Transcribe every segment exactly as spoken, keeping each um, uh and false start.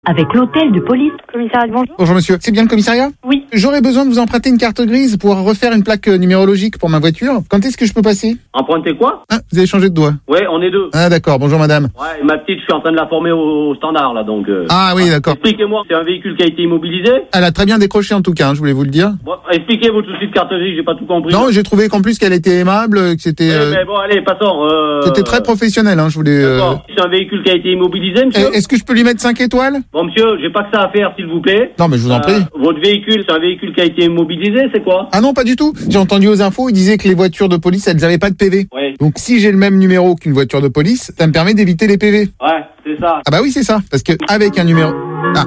Avec l'hôtel de police. Commissariat, bonjour. Bonjour monsieur, c'est bien le commissariat ? Oui. J'aurais besoin de vous emprunter une carte grise pour refaire une plaque numérologique pour ma voiture. Quand est-ce que je peux passer ? Emprunter quoi ? Ah, vous avez changé de doigt. Ouais, on est deux. Ah d'accord, bonjour madame. Ouais, ma petite, je suis en train de la former au, au standard, là, donc... Euh... Ah oui, d'accord. Expliquez-moi, c'est un véhicule qui a été immobilisé ? Elle a très bien décroché en tout cas, hein, je voulais vous le dire. Bon, expliquez votre souci de carte grise, j'ai pas tout compris. Non, j'ai trouvé qu'en plus qu'elle était aimable, que c'était... Ouais, euh, mais bon, allez, passons. Euh... C'était très professionnel, hein, je voulais... euh, D'accord, c'est un véhicule qui a été immobilisé, monsieur ? eh, Est-ce que je peux lui mettre cinq étoiles ? Bon, monsieur, j'ai pas que ça à faire, s'il vous plaît. Non mais je vous en Euh, prie. Votre véhicule, c'est un véhicule qui a été immobilisé, c'est quoi ? Ah non, pas du tout. J'ai entendu aux infos, ils disaient que les voitures de police, elles n'avaient pas de P V. Ouais. Donc si j'ai le même numéro qu'une voiture de police, ça me permet d'éviter les P V. Ouais, c'est ça. Ah bah oui, c'est ça. Parce que avec un numéro... Ah,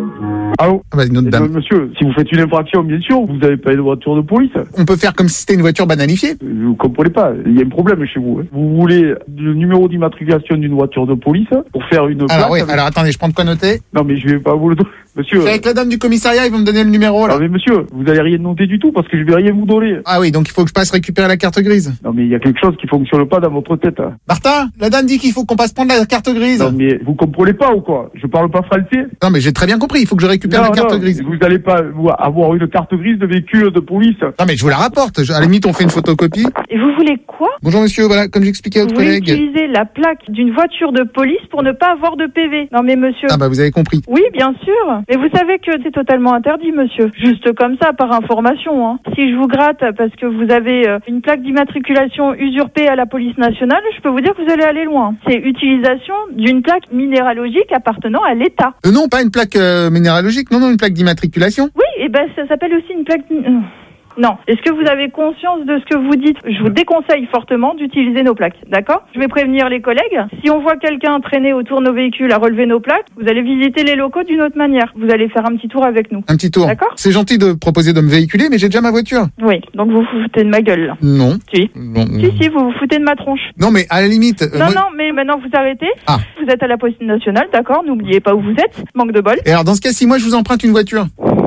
Allô ah bah, une autre Eh dame. ben, monsieur, si vous faites une infraction, bien sûr, vous n'avez pas de voiture de police. On peut faire comme si c'était une voiture banalifiée. Euh, Vous comprenez pas, il y a un problème chez vous. Hein. Vous voulez le numéro d'immatriculation d'une voiture de police pour faire une Alors plaque oui, avec- alors attendez, je prends de quoi noter. Non mais je vais pas vous le donner. Monsieur, C'est avec la dame du commissariat, ils vont me donner le numéro là. non mais monsieur, vous allez rien noter du tout parce que je vais rien vous donner. Ah oui, donc il faut que je passe récupérer la carte grise. Non mais il y a quelque chose qui fonctionne pas dans votre tête. Hein. Martin, la dame dit qu'il faut qu'on passe prendre la carte grise. Non mais vous comprenez pas ou quoi? Je parle pas français. Non mais j'ai très bien compris, il faut que je récupère Non, la carte non, grise. vous allez pas vous, avoir une carte grise de véhicule de police. Non mais je vous la rapporte, Je- à la limite on fait une photocopie. Et vous voulez quoi? Bonjour monsieur, voilà, comme j'expliquais à Vous votre voulez collègue. utiliser la plaque d'une voiture de police pour ne pas avoir de P V. Non mais monsieur... Ah bah vous avez compris. Oui, bien sûr. Mais vous savez que c'est totalement interdit, monsieur. Juste comme ça, par information. Hein. Si je vous gratte parce que vous avez euh, une plaque d'immatriculation usurpée à la police nationale, je peux vous dire que vous allez aller loin. C'est utilisation d'une plaque minéralogique appartenant à l'État. Euh, non, pas une plaque euh, minéralogique, non, non, une plaque d'immatriculation. Oui, et ben ça s'appelle aussi une plaque... euh, Non. Est-ce que vous avez conscience de ce que vous dites? Je vous déconseille fortement d'utiliser nos plaques, d'accord? Je vais prévenir les collègues. Si on voit quelqu'un traîner autour de nos véhicules à relever nos plaques, vous allez visiter les locaux d'une autre manière. Vous allez faire un petit tour avec nous. Un petit tour. D'accord. C'est gentil de proposer de me véhiculer, mais j'ai déjà ma voiture. Oui, donc vous vous foutez de ma gueule, là. Non. Si. Non, Si, si, vous vous foutez de ma tronche. non mais à la limite... euh, non, moi- non, mais maintenant vous arrêtez. Ah. Vous êtes à la police nationale, d'accord? N'oubliez pas où vous êtes. Manque de bol. Et alors dans ce cas, si moi je vous emprunte une voiture...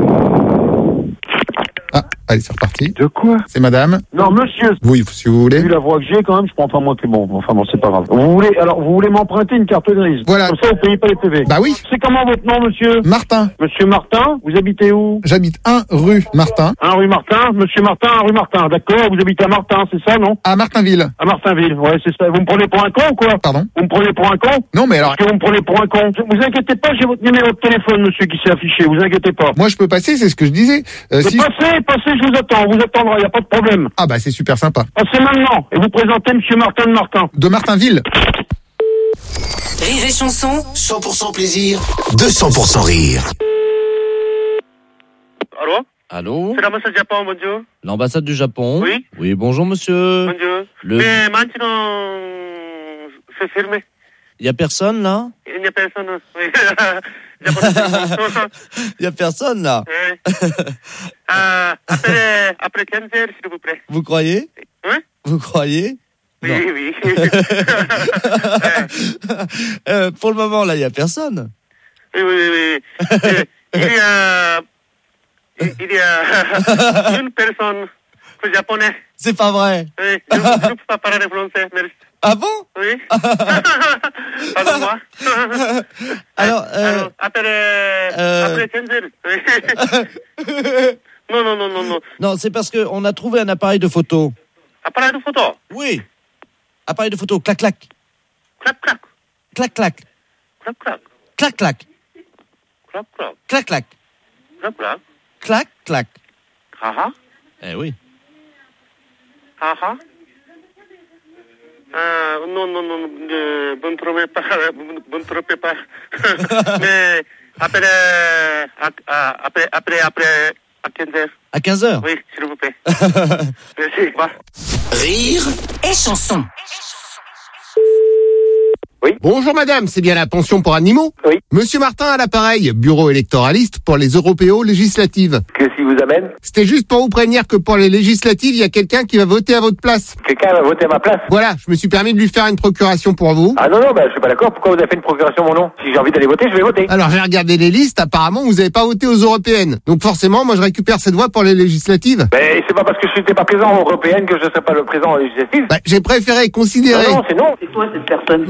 Ah, allez, c'est reparti. De quoi? C'est madame. Non, monsieur, Oui, si vous voulez. vu la voix que j'ai quand même, je prends pas moi que bon. Enfin bon, c'est pas grave. Vous voulez, alors, vous voulez m'emprunter une carte grise. Voilà. Comme ça, vous payez pas les P V. Bah oui. C'est comment votre nom, monsieur? Martin. Monsieur Martin, vous habitez où? J'habite un rue Martin, Un rue Martin, monsieur Martin, un rue Martin. D'accord, vous habitez à Martin, c'est ça, non? à Martinville. À Martinville, ouais, c'est ça. Vous me prenez pour un con ou quoi? Pardon? Vous me prenez pour un con? Non mais alors, Parce que vous me prenez pour un con. Vous inquiétez pas, j'ai votre numéro de téléphone, monsieur, qui s'est affiché. Vous inquiétez pas. moi je peux passer, c'est ce que je disais. Euh, Mais si- passez, passez, je vous attends. On vous attendra, y a pas de problème. Ah bah c'est super sympa. Passez maintenant. Et vous présentez monsieur Martin de Martin. De Martinville. Rire et chanson, cent pour cent plaisir, deux cents pour cent rire. Allô? Allô? C'est l'ambassade du Japon, bonjour. L'ambassade du Japon? Oui. Oui, bonjour monsieur. Bonjour. Le... Mais maintenant, c'est fermé. Y a personne là? Il n'y a personne. Oui. Il n'y a pas de Y a personne là? Oui. Euh, après, après quinze heures, s'il vous plaît. Vous croyez? Hein? Vous croyez? Oui, Non. oui. Euh, pour le moment là, y a personne. Oui, oui, oui. Euh, Il y a, il y a une personne japonais. C'est pas vrai. Oui, je ne peux pas parler français, merci. Ah bon? Oui. Pardon-moi. Alors, euh, Alors, après, euh, après quinze heures. Oui. Non, non, non, non, non. non, c'est parce que on a trouvé un appareil de photo. Appareil de photo. Oui. Appareil de photo. Clac clac. Clac, clac. Clac clac. Clac, clac. Clac clac. Clac, clac. Clac clac. Clac, clac. Clac clac. Ah ah. Eh oui. Ah ah. Ah, non, non, non, ne vous ne trompez pas, vous ne trompez pas. Mais après, à- à- après, après, après, à quinze heures. À quinze heures? Oui, s'il vous plaît. Merci. Au revoir. rire et chanson. Bonjour madame, c'est bien la pension pour animaux? Oui. Monsieur Martin à l'appareil, bureau électoraliste pour les européos législatives. Qu'est-ce qui vous amène? C'était juste pour vous prévenir que pour les législatives, il y a quelqu'un qui va voter à votre place. Quelqu'un va voter à ma place? Voilà, je me suis permis de lui faire une procuration pour vous. Ah non, non, bah, je suis pas d'accord. Pourquoi vous avez fait une procuration, mon nom? Si j'ai envie d'aller voter, je vais voter. Alors j'ai regardé les listes, apparemment vous n'avez pas voté aux européennes. Donc forcément, moi je récupère cette voix pour les législatives. Ben, c'est pas parce que je n'étais pas présent aux européennes que je ne serai pas le présent aux législatives. Bah, j'ai préféré considérer... Non, non, c'est non. C'est toi, cette personne. Euh, bonjour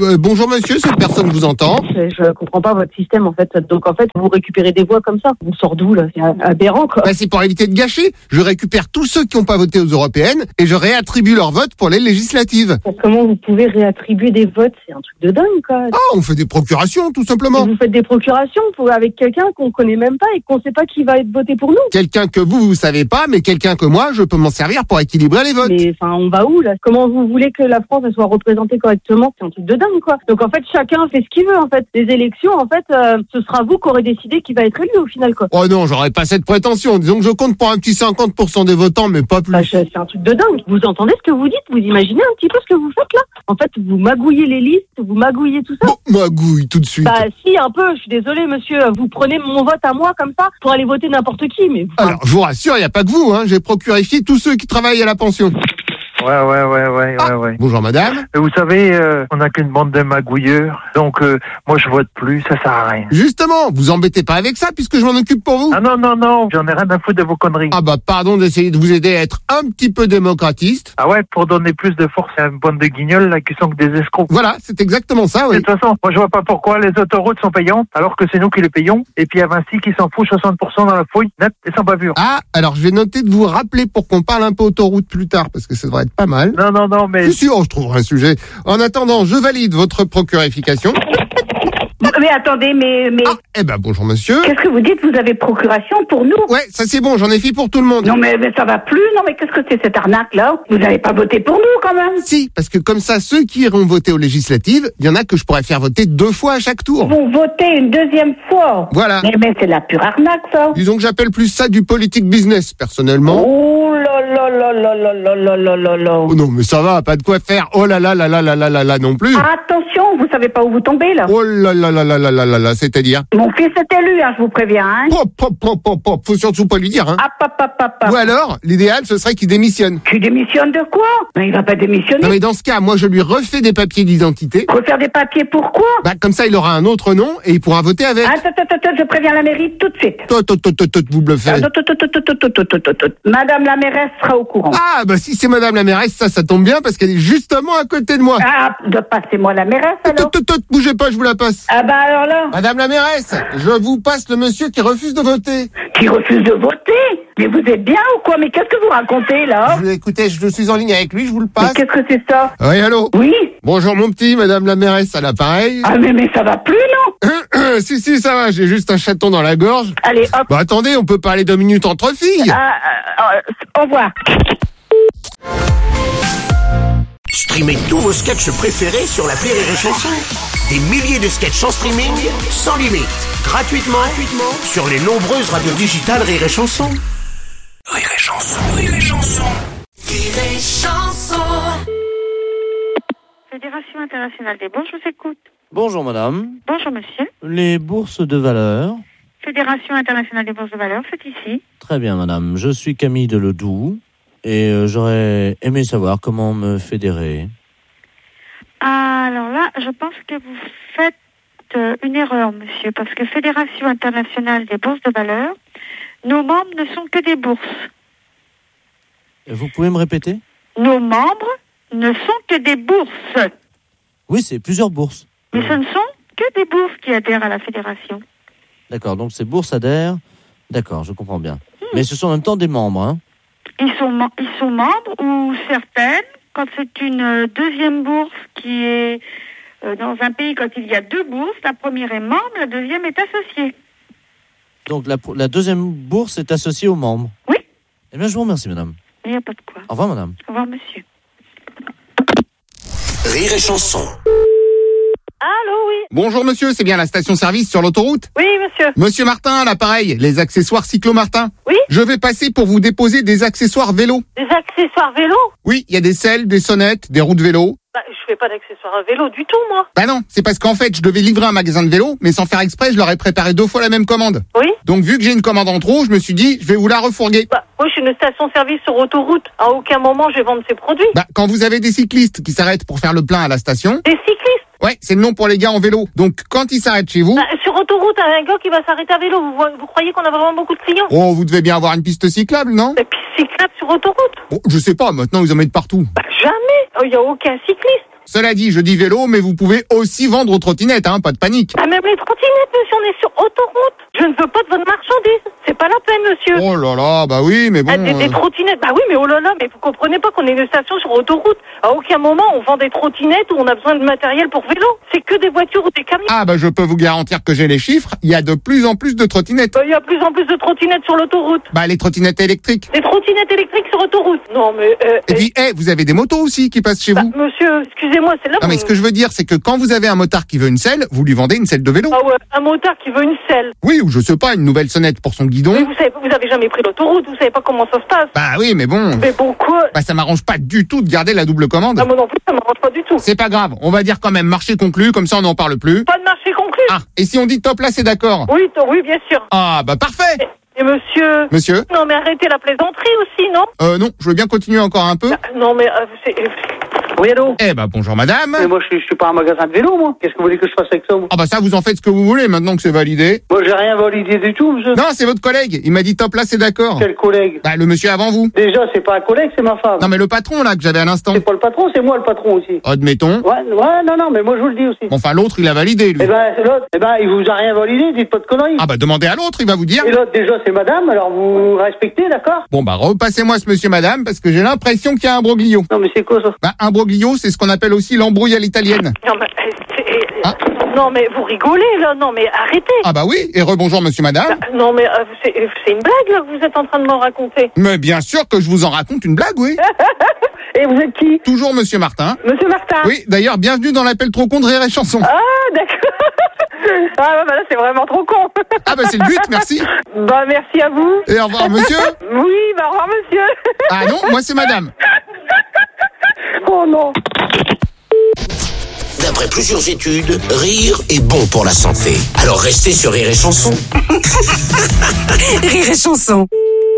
bonjour monsieur, cette personne vous entend. Je, je comprends pas votre système en fait. Donc en fait, vous récupérez des voix comme ça. On sort d'où là? C'est aberrant quoi. Bah, c'est pour éviter de gâcher. Je récupère tous ceux qui n'ont pas voté aux européennes et je réattribue leur vote pour les législatives. Comment vous pouvez réattribuer des votes? C'est un truc de dingue quoi. Ah, on fait des procurations tout simplement. Vous faites des procurations pour, avec quelqu'un qu'on connaît même pas et qu'on sait pas qui va être voté pour nous. Quelqu'un que vous, vous savez pas, mais quelqu'un que moi, je peux m'en servir pour équilibrer les votes. Mais enfin, on va où là? Comment vous voulez que la France elle soit représentée correctement? C'est un truc de dingue quoi. Donc en fait, chacun fait ce qu'il veut en fait. Les élections, en fait, euh, ce sera vous qui aurez décidé qui va être élu au final quoi. Oh non, j'aurais pas cette prétention. Disons que je compte pour un petit cinquante pour cent des votants, mais pas plus. Bah, c'est un truc de dingue. Vous entendez ce que vous dites? Vous imaginez un petit peu ce que vous faites là? En fait, vous magouillez les listes, vous magouillez tout ça. Bon, magouille tout de suite. Bah si, un peu. Je suis désolée, monsieur. Vous prenez mon vote à moi comme ça pour aller voter n'importe qui, mais. Enfin... Alors, je vous rassure, il n'y a pas que vous. Hein. J'ai procurifié tous ceux qui travaillent à la pension. Ouais, ouais, ouais, ouais, ah, ouais, ouais. Bonjour madame. Vous savez, euh, on n'a qu'une bande de magouilleurs, donc euh, moi je vote plus, ça sert à rien. Justement, vous embêtez pas avec ça puisque je m'en occupe pour vous. Ah non, non, non, j'en ai rien à foutre de vos conneries. Ah bah pardon d'essayer de vous aider à être un petit peu démocratiste. Ah ouais, pour donner plus de force à une bande de guignols là qui sont que des escrocs. Voilà, c'est exactement ça, oui. De toute façon, moi je vois pas pourquoi les autoroutes sont payantes alors que c'est nous qui les payons, et puis à Vinci qui s'en fout soixante pour cent dans la fouille, net et sans bavure. Ah, alors je vais noter de vous rappeler pour qu'on parle un peu autoroute plus tard parce que ça devrait être pas mal. Non, non, non. Non, mais... Si, si, oh, je trouverai un sujet. En attendant, je valide votre procurification. Mais attendez, mais... mais... Ah, eh ben bonjour monsieur. Qu'est-ce que vous dites? Vous avez procuration pour nous? Ouais, ça c'est bon, j'en ai fait pour tout le monde. Non mais, mais ça va plus, non mais qu'est-ce que c'est cette arnaque-là? Vous n'avez pas voté pour nous quand même? Si, parce que comme ça, ceux qui iront voter aux législatives, il y en a que je pourrais faire voter deux fois à chaque tour. Vous votez une deuxième fois? Voilà. Mais, mais c'est la pure arnaque ça. Disons que j'appelle plus ça du politique business, personnellement. Oh là là là là là là là là là là. Oh non mais ça va, pas de quoi faire. Oh là là là là là là là là non plus. Attention, vous savez pas où vous tombez là. Oh là là là là là là là là, c'est-à-dire? Mon fils est élu, hein, je vous préviens. Hein. Pop, pop, pop, pop, pop. Faut surtout pas lui dire. Hein. Ah, pop, pop, pop, pop. Ou alors, l'idéal, ce serait qu'il démissionne. Qu'il démissionne de quoi? Mais il va pas démissionner. Non mais dans ce cas, moi je lui refais des papiers d'identité. Refaire des papiers pourquoi? Bah comme ça, il aura un autre nom et il pourra voter avec. Attends, attends, attends, je préviens la mairie tout de suite. Tot, tot, tot, tot, tot, vous bluffez. Attends, tot, tot, tot, tot, tot, tot, tot, tot. Madame la mairesse sera au courant. Ah bah si c'est madame la mairesse, ça, ça tombe bien parce qu'elle est justement à côté de moi. Ah, de passez-moi la mairesse alors. Tot, tot, tot, bougez pas, je vous la passe. Ah bah alors là. Madame la mairesse, je vous passe le monsieur qui refuse de voter. Qui refuse de voter? Mais vous êtes bien ou quoi? Mais qu'est-ce que vous racontez là? Je, écoutez, je suis en ligne avec lui, je vous le passe. Mais qu'est-ce que c'est ça? Oui, allô? Oui. Bonjour mon petit, madame la mairesse à l'appareil. Ah mais, mais ça va plus non? Si, si, ça va, j'ai juste un chaton dans la gorge. Allez, hop. Bah attendez, on peut parler deux minutes entre filles. Ah, euh, au revoir. Streamez tous vos sketchs préférés sur l'appli Rire et Chanson. Des milliers de sketchs en streaming, sans limite, gratuitement, gratuitement sur les nombreuses radios digitales Rire et Chanson. Rire et Chanson, Rire et Chanson. Rire et Chanson. Fédération internationale des bourses, je vous écoute. Bonjour madame. Bonjour monsieur. Les bourses de valeur. Fédération internationale des bourses de valeur, c'est ici. Très bien madame, je suis Camille Deledoux et euh, j'aurais aimé savoir comment me fédérer. Alors là, je pense que vous faites euh, une erreur monsieur, parce que Fédération internationale des bourses de valeur, nos membres ne sont que des bourses. Vous pouvez me répéter? Nos membres ne sont que des bourses. Oui, c'est plusieurs bourses. Mais ce ne sont que des bourses qui adhèrent à la fédération. D'accord, donc ces bourses adhèrent. D'accord, je comprends bien. Hmm. Mais ce sont en même temps des membres, hein? Ils sont, ils sont membres ou certaines, quand c'est une deuxième bourse qui est euh, dans un pays, quand il y a deux bourses, la première est membre, la deuxième est associée. Donc la, la deuxième bourse est associée aux membres? Oui. Eh bien, je vous remercie, madame. Il n'y a pas de quoi. Au revoir, madame. Au revoir, monsieur. Rire et Chanson. Allô, oui. Bonjour monsieur, c'est bien la station-service sur l'autoroute? Oui, monsieur. Monsieur Martin, à l'appareil, les accessoires Cyclo Martin. Oui. Je vais passer pour vous déposer des accessoires vélo. Des accessoires vélo? Oui, il y a des selles, des sonnettes, des roues de vélo. Bah, je fais pas d'accessoires à vélo du tout, moi. Bah non, c'est parce qu'en fait, je devais livrer un magasin de vélo, mais sans faire exprès, je leur ai préparé deux fois la même commande. Oui. Donc vu que j'ai une commande en trop, je me suis dit, je vais vous la refourguer. Bah, moi, je suis une station-service sur autoroute. À aucun moment, je vais vendre ces produits. Bah, quand vous avez des cyclistes qui s'arrêtent pour faire le plein à la station... Des cyclistes? Ouais, c'est le nom pour les gars en vélo. Donc, quand ils s'arrêtent chez vous... Bah, sur autoroute, un gars qui va s'arrêter à vélo, vous, vous croyez qu'on a vraiment beaucoup de clients? Oh, vous devez bien avoir une piste cyclable, non? Une piste cyclable sur autoroute? Oh, je sais pas, maintenant ils en mettent partout. Bah, jamais. Il n'y a aucun cycliste. Cela dit, je dis vélo, mais vous pouvez aussi vendre aux trottinettes, hein, pas de panique. Ah, même les trottinettes, monsieur, on est sur autoroute. Je ne veux pas de votre marchandise. C'est pas la peine, monsieur. Oh là là, bah oui, mais bon... Ah, des, des euh, trottinettes, bah oui, mais oh là là, mais vous comprenez pas qu'on est une station sur autoroute. À aucun moment, on vend des trottinettes ou on a besoin de matériel pour vélo. C'est que des voitures ou des camions. Ah bah je peux vous garantir que j'ai les chiffres, il y a de plus en plus de trottinettes. Bah, il y a plus en plus de trottinettes sur l'autoroute. Bah les trottinettes électriques. Des trottinettes électriques sur autoroute. Non, mais... Euh, Et puis, eh, vous avez des motos aussi qui passent chez bah, vous. monsieur, excusez-moi, c'est là... Non mais ce que je veux dire, c'est que quand vous avez un motard qui veut une selle, vous lui vendez une selle de vélo. Ah ouais, un motard qui veut une selle. Oui, ou je sais pas, une nouvelle sonnette pour son guidon. Mais vous savez, vous avez jamais pris l'autoroute, vous savez pas comment ça se passe. Bah oui, mais bon... Mais bon quoi? Bah ça m'arrange pas du tout de garder la double commande. Ah, moi non plus, ça m'arrange pas du tout. C'est pas grave, on va dire quand même marché conclu, comme ça on n'en parle plus. Pas de marché conclu. Ah, et si on dit top là, c'est d'accord? Oui, t- oui, bien sûr. Ah bah parfait. Et, et monsieur... Monsieur? Non, mais arrêtez la plaisanterie aussi, non? Euh non, je veux bien continuer encore un peu. Bah, non, mais euh, c'est... Oui, allô? Eh bah bonjour madame. Mais moi, je suis, je suis pas un magasin de vélo, moi. Qu'est-ce que vous voulez que je fasse avec ça, moi? Ah bah ça, vous en faites ce que vous voulez maintenant que c'est validé. Moi, j'ai rien validé du tout, monsieur. Non, c'est votre collègue. Il m'a dit top là, c'est d'accord. Quel collègue? Bah le monsieur avant vous. Déjà, c'est pas un collègue, c'est ma femme. Non mais le patron là que j'avais à l'instant. C'est pas le patron, c'est moi le patron aussi. Admettons. Ouais, ouais, non, non, mais moi, je vous le dis aussi. Bon, enfin l'autre, il a validé lui. Eh ben, c'est l'autre. Eh ben, il vous a rien validé, dites pas de conneries. Ah bah demandez à l'autre, il va vous dire. Et l'autre, déjà, c'est madame, alors vous respectez, d'accord? Bon bah repassez-moi ce monsieur madame parce que j'ai l'impression qu'il y a un broglio. Non mais c'est quoi ça? Bah un broglio, c'est ce qu'on appelle aussi l'embrouille à l'italienne. Non, mais... c'est- Ah. Non, mais vous rigolez, là. Non, mais arrêtez. Ah bah oui, et rebonjour monsieur madame. Bah, non, mais euh, c'est c'est une blague, là, que vous êtes en train de m'en raconter. Mais bien sûr que je vous en raconte une blague, oui. Et vous êtes qui? Toujours monsieur Martin. Monsieur Martin? Oui, d'ailleurs, bienvenue dans l'appel trop con de Rire et Chanson. Ah, d'accord. Ah, bah là, c'est vraiment trop con. Ah bah c'est le but, merci. Bah, merci à vous. Et au revoir monsieur. Oui, bah, au revoir, monsieur. Ah non, moi c'est madame. Oh non. D'après plusieurs études, rire est bon pour la santé. Alors restez sur Rire et Chanson. Rire et Chanson.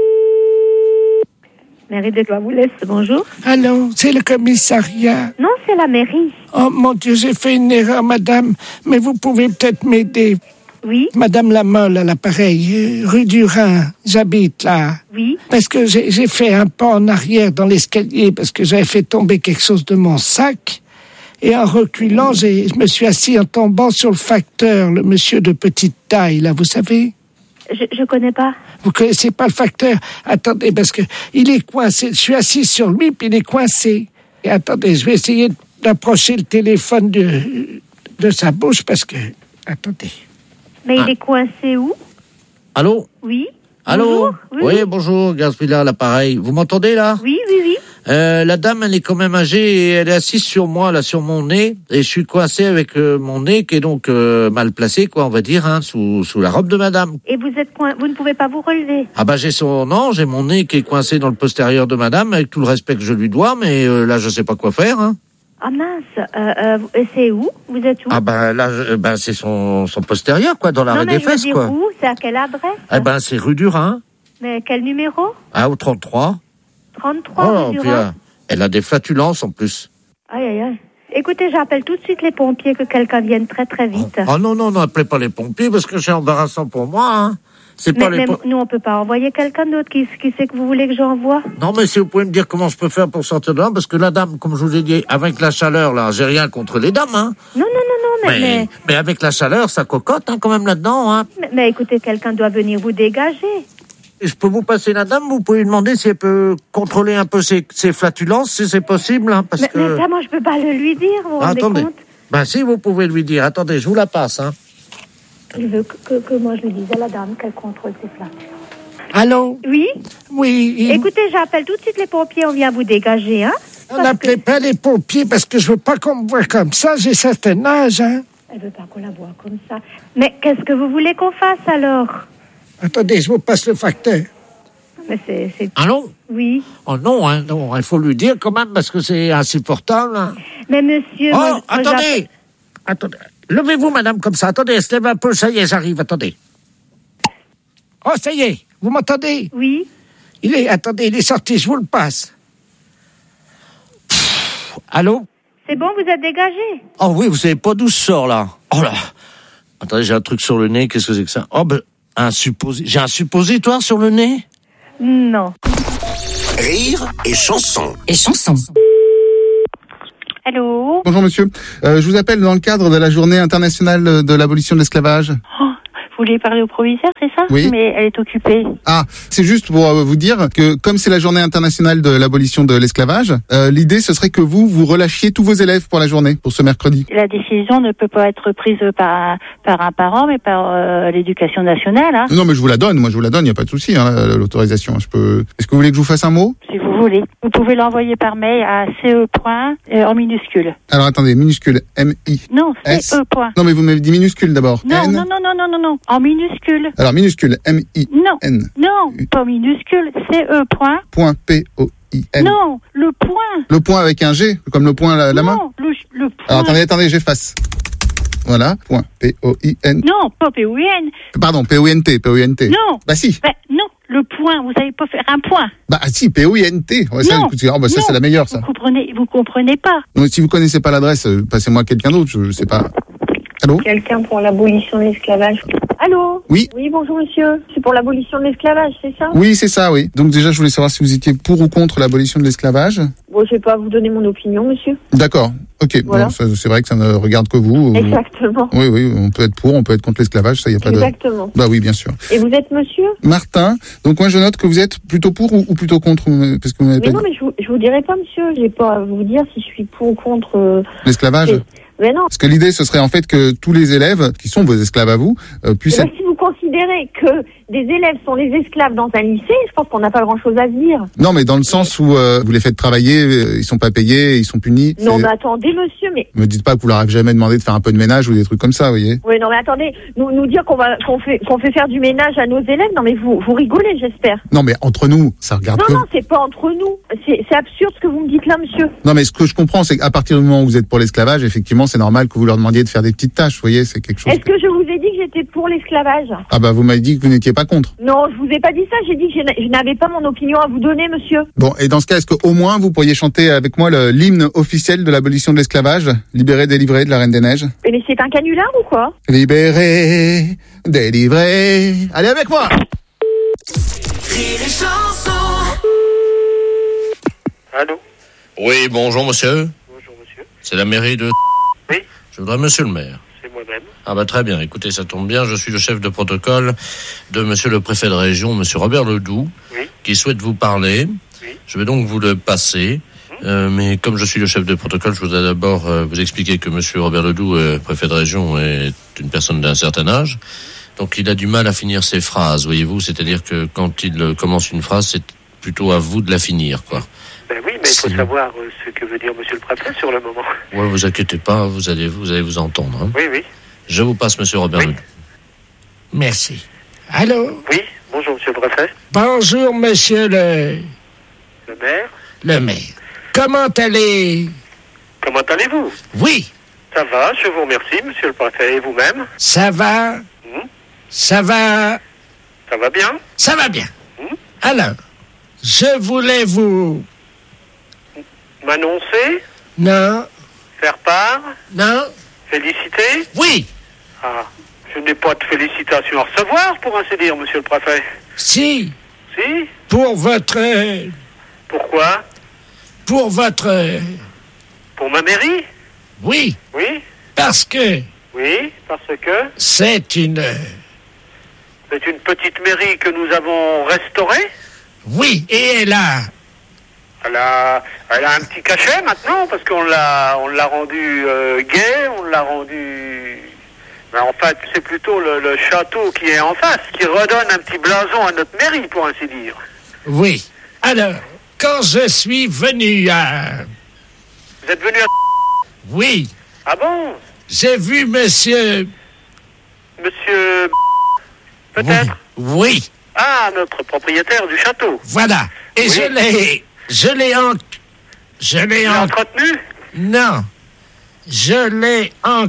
Mairie de Clois-Boulès, bonjour. Allô, c'est le commissariat. Non, c'est la mairie. Oh mon Dieu, j'ai fait une erreur, madame, mais vous pouvez peut-être m'aider. Oui. Madame Lamolle à l'appareil, euh, rue du Rhin, j'habite là. Oui. Parce que j'ai j'ai fait un pas en arrière dans l'escalier parce que j'avais fait tomber quelque chose de mon sac. Et en reculant, j'ai, je me suis assis en tombant sur le facteur, le monsieur de petite taille, là, vous savez? Je, je connais pas. Vous connaissez pas le facteur? Attendez, parce que il est coincé. Je suis assis sur lui, puis il est coincé. Et attendez, je vais essayer d'approcher le téléphone de, de sa bouche, parce que... Attendez. Mais Ah. il est coincé où? Allô? Oui. Allô? Bonjour. Oui, Oui, oui. bonjour, Gaspilla, l'appareil. Vous m'entendez, là? Oui, oui, oui. Euh, la dame, elle est quand même âgée et elle est assise sur moi, là, sur mon nez. Et je suis coincé avec euh, mon nez qui est donc euh, mal placé, quoi, on va dire, hein, sous, sous la robe de madame. Et vous êtes coin... vous ne pouvez pas vous relever. Ah bah j'ai son... Non, j'ai mon nez qui est coincé dans le postérieur de madame, avec tout le respect que je lui dois, mais euh, là, je sais pas quoi faire, hein. Ah mince. Euh, euh, et c'est où? Vous êtes où? Ah ben là, je- ben c'est son, son postérieur, quoi, dans Non, l'arrêt mais des je veux fesses, dire quoi. où? C'est à quelle adresse? Eh ben c'est rue du Rhin, Mais quel numéro? hein, au trente-trois. trente-trois Oh, rue du puis, Rhin. euh, elle a des flatulences en plus. Aïe, aïe, aïe. Écoutez, j'appelle tout de suite les pompiers, que quelqu'un vienne très très vite. Oh non, non, n'appelez pas les pompiers parce que c'est embarrassant pour moi, hein. C'est mais pas les mais po- nous, on peut pas envoyer quelqu'un d'autre. Qui, qui c'est que vous voulez que j'envoie? Non, mais si vous pouvez me dire comment je peux faire pour sortir de là, parce que la dame, comme je vous ai dit, avec la chaleur, là, j'ai rien contre les dames, hein. Non, non, non, non, mais... Mais, mais... mais avec la chaleur, ça cocotte, hein, quand même, là-dedans, hein. Mais, mais écoutez, quelqu'un doit venir vous dégager. Et je peux vous passer la dame, vous pouvez lui demander si elle peut contrôler un peu ses, ses flatulences, si c'est possible, hein, parce mais, que... mais ça, moi, je peux pas le lui dire, vous vous Ah, rendez attendez. compte? Ben si, vous pouvez lui dire. Attendez, je vous la passe, hein. Il veut que, que, que moi, je lui dise à la dame qu'elle contrôle ses flammes. Allô? Oui? Oui. il- Écoutez, j'appelle tout de suite les pompiers, on vient vous dégager, hein? On n'appelait pas les pompiers parce que je veux pas qu'on me voie comme ça. J'ai certain âge, hein. Elle veut pas qu'on la voie comme ça. Mais qu'est-ce que vous voulez qu'on fasse, alors? Attendez, je vous passe le facteur. Mais c'est... c'est... Allô? Oui. Oh non, hein, non, il faut lui dire quand même, parce que c'est insupportable, hein. Mais monsieur... Oh, moi- moi, attendez! j'appelle- Attendez. Levez-vous, madame, comme ça. Attendez, elle se lève un peu. Ça y est, j'arrive. Attendez. Oh, ça y est, vous m'entendez? Oui. Il est, attendez, il est sorti, je vous le passe. Pff, allô? C'est bon, vous êtes dégagé? Oh oui, vous savez pas d'où je sors, là. Oh là. Attendez, j'ai un truc sur le nez. Qu'est-ce que c'est que ça? Oh, ben, un supposé... J'ai un suppositoire sur le nez? Non. Rire et Chanson. Et Chanson. Allô? Bonjour monsieur, euh, je vous appelle dans le cadre de la journée internationale de l'abolition de l'esclavage. Oh, vous voulez parler au proviseur, c'est ça? Oui. Mais elle est occupée. Ah, c'est juste pour euh, vous dire que comme c'est la journée internationale de l'abolition de l'esclavage, euh, l'idée ce serait que vous, vous relâchiez tous vos élèves pour la journée, pour ce mercredi. La décision ne peut pas être prise par un, par un parent, mais par euh, l'éducation nationale. Hein. Non mais je vous la donne, moi je vous la donne, il n'y a pas de souci, hein, l'autorisation. Je peux. Est-ce que vous voulez que je vous fasse un mot? Si vous voulez. Vous pouvez l'envoyer par mail à C E point euh, en minuscule. Alors attendez, minuscule, M I. Non, S. C E point. Non mais vous m'avez dit minuscule d'abord. Non, N. non, non, non, non, non, non, en minuscule. Alors minuscule, M I. Non, N. non, pas minuscule, C E point. Point P O I N. Non, le point. Le point avec un G, comme le point la, la main. Non, le, le point. Alors attendez, attendez, j'efface. Voilà, point P O I N. Non, pas P O I N. Pardon, P O I N T, P O I N T. Non. Bah si. Bah, non, le point, vous savez pas faire un point. Bah si, P O I N T. Ouais, ça, non, écoutez, oh, bah, ça non, c'est la meilleure, ça. Vous comprenez, vous comprenez pas. Donc si vous connaissez pas l'adresse, euh, passez-moi quelqu'un d'autre, je, je sais pas. Allô? Quelqu'un pour l'abolition de l'esclavage. Allô? Oui. Oui, bonjour monsieur. C'est pour l'abolition de l'esclavage, c'est ça? Oui, c'est ça, oui. Donc déjà, je voulais savoir si vous étiez pour ou contre l'abolition de l'esclavage. Bon, je vais pas vous donner mon opinion, monsieur. D'accord. Ok. Voilà. Bon, ça, c'est vrai que ça ne regarde que vous. Exactement. Oui, oui, on peut être pour, on peut être contre l'esclavage, ça y a pas Exactement. de. Bah oui, bien sûr. Et vous êtes monsieur? Martin. Donc moi, je note que vous êtes plutôt pour ou, ou plutôt contre, parce que vous m'avez Mais pas non, dit. mais je vous, je vous dirai pas, monsieur. J'ai pas à vous dire si je suis pour ou contre. Euh, l'esclavage. c'est- Mais non. Parce que l'idée, ce serait en fait que tous les élèves, qui sont vos esclaves à vous, euh, puissent Mais être... si vous considérez que des élèves sont les esclaves dans un lycée, je pense qu'on n'a pas grand-chose à dire. Non, mais dans le sens où euh, vous les faites travailler, euh, ils sont pas payés, ils sont punis. Non, C'est- mais attendez, monsieur, mais. Me dites pas que vous leur avez jamais demandé de faire un peu de ménage ou des trucs comme ça, vous voyez. Oui, non, mais attendez, nous, nous dire qu'on va, qu'on fait, qu'on fait faire du ménage à nos élèves, non, mais vous, vous rigolez, j'espère. Non, mais entre nous, ça regarde Non, que... non, c'est pas entre nous. C'est, c'est absurde ce que vous me dites là, monsieur. Non, mais ce que je comprends, c'est qu'à partir du moment où vous êtes pour l'esclavage, effectivement, c'est normal que vous leur demandiez de faire des petites tâches, vous voyez, c'est quelque chose... Est-ce que je vous ai dit que j'étais pour l'esclavage? Ah bah, vous m'avez dit que vous n'étiez pas contre. Non, je vous ai pas dit ça, j'ai dit que je n'a- je n'avais pas mon opinion à vous donner, monsieur. Bon, et dans ce cas, est-ce qu'au moins vous pourriez chanter avec moi le- l'hymne officiel de l'abolition de l'esclavage, Libéré, délivré de la Reine des Neiges? Mais mais c'est un canular ou quoi? Libéré, délivré... Allez avec moi! Rire et chanson. Allô? Oui, bonjour monsieur. Bonjour monsieur. C'est la mairie de... Oui. Je voudrais monsieur le maire. C'est moi-même. Ah bah très bien, écoutez, ça tombe bien, je suis le chef de protocole de monsieur le préfet de région, monsieur Robert Ledoux, Oui. qui souhaite vous parler. Oui. Je vais donc vous le passer. Euh, mais comme je suis le chef de protocole, je voudrais d'abord euh, vous expliquer que monsieur Robert Ledoux, euh, préfet de région, est une personne d'un certain âge. Donc il a du mal à finir ses phrases, voyez-vous. C'est-à-dire que quand il euh, commence une phrase, c'est plutôt à vous de la finir, quoi. Ben oui, mais il faut savoir euh, ce que veut dire monsieur le préfet sur le moment. Ouais, vous inquiétez pas, vous allez vous, allez vous entendre. Hein. Oui, oui. Je vous passe monsieur Robert Ledoux. Merci. Allô? Oui, bonjour monsieur le préfet. Bonjour, monsieur le, Le maire. le maire. Comment allez... Comment allez-vous? Oui, Ça va, je vous remercie monsieur le préfet. Et vous-même? ça va, Hmm? ça va, Ça va bien? ça va bien. Alors, je voulais vous... M'annoncer? Non, Faire part? non, Féliciter? oui, Ah, je n'ai pas de félicitations à recevoir, pour ainsi dire, monsieur le préfet. si, Si? pour votre... Pourquoi? Pour votre... Pour ma mairie? Oui, Oui? parce que Oui, parce que c'est une... c'est une petite mairie que nous avons restaurée. Oui, et elle a... Elle a, elle a un petit cachet maintenant, parce qu'on l'a, on l'a rendu euh, gai, on l'a rendu... Mais en fait, c'est plutôt le, le château qui est en face, qui redonne un petit blason à notre mairie, pour ainsi dire. Oui. Alors, quand je suis venu à... Vous êtes venu à... Oui, Ah bon? j'ai vu monsieur... Monsieur... Peut-être? Oui, Ah, notre propriétaire du château. voilà. Et Oui. je l'ai... Je l'ai en... Je l'ai Tu en... l'as entretenu? Non. Je l'ai en...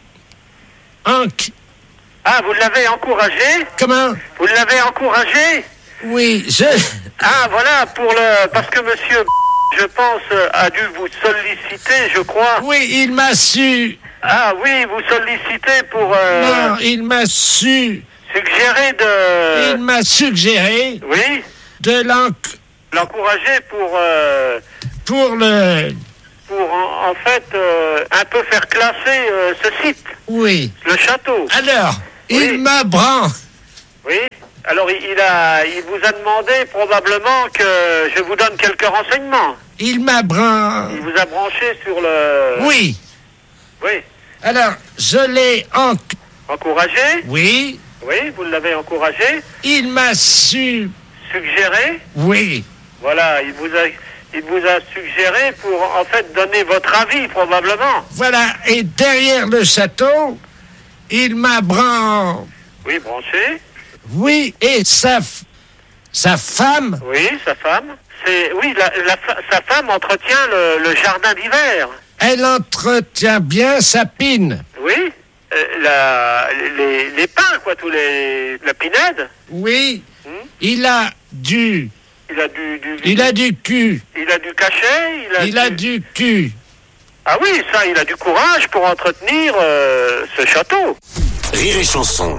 En... Ah, vous l'avez encouragé? Comment? Vous l'avez encouragé? Oui, je... Ah, voilà, pour le... Parce que monsieur, je pense, a dû vous solliciter, je crois. Oui, il m'a su... Ah oui, vous sollicitez pour... euh, Non, il m'a su... suggérer de... Il m'a suggéré Oui? de l'en... L'encourager pour... euh, Pour le... pour en, en fait euh, un peu faire classer euh, ce site. Oui. Le château. Alors, oui. il m'a bran. Oui. Alors il, il a, il vous a demandé probablement que je vous donne quelques renseignements. Il m'a bran. Il vous a branché sur le. Oui. Oui. Alors, je l'ai en... Encouragé. Oui. Oui, vous l'avez encouragé. Il m'a su... Suggéré. Oui. Voilà, il vous a, il vous a suggéré pour en fait donner votre avis probablement. Voilà, et derrière le château, il m'a bran... Oui, branché. Oui, et sa, f- sa femme... Oui, sa femme. C'est, oui, la, la, sa femme entretient le, le jardin d'hiver. Elle entretient bien sa pine. Oui, euh, la, les, les pins, quoi, tous les... La pinède. Oui, hmm? Il a du... Il a du... du il a du cul. Il a du cachet. Il a, il du... a du cul. Ah oui, ça, il a du courage pour entretenir euh, ce château. Rire et chanson.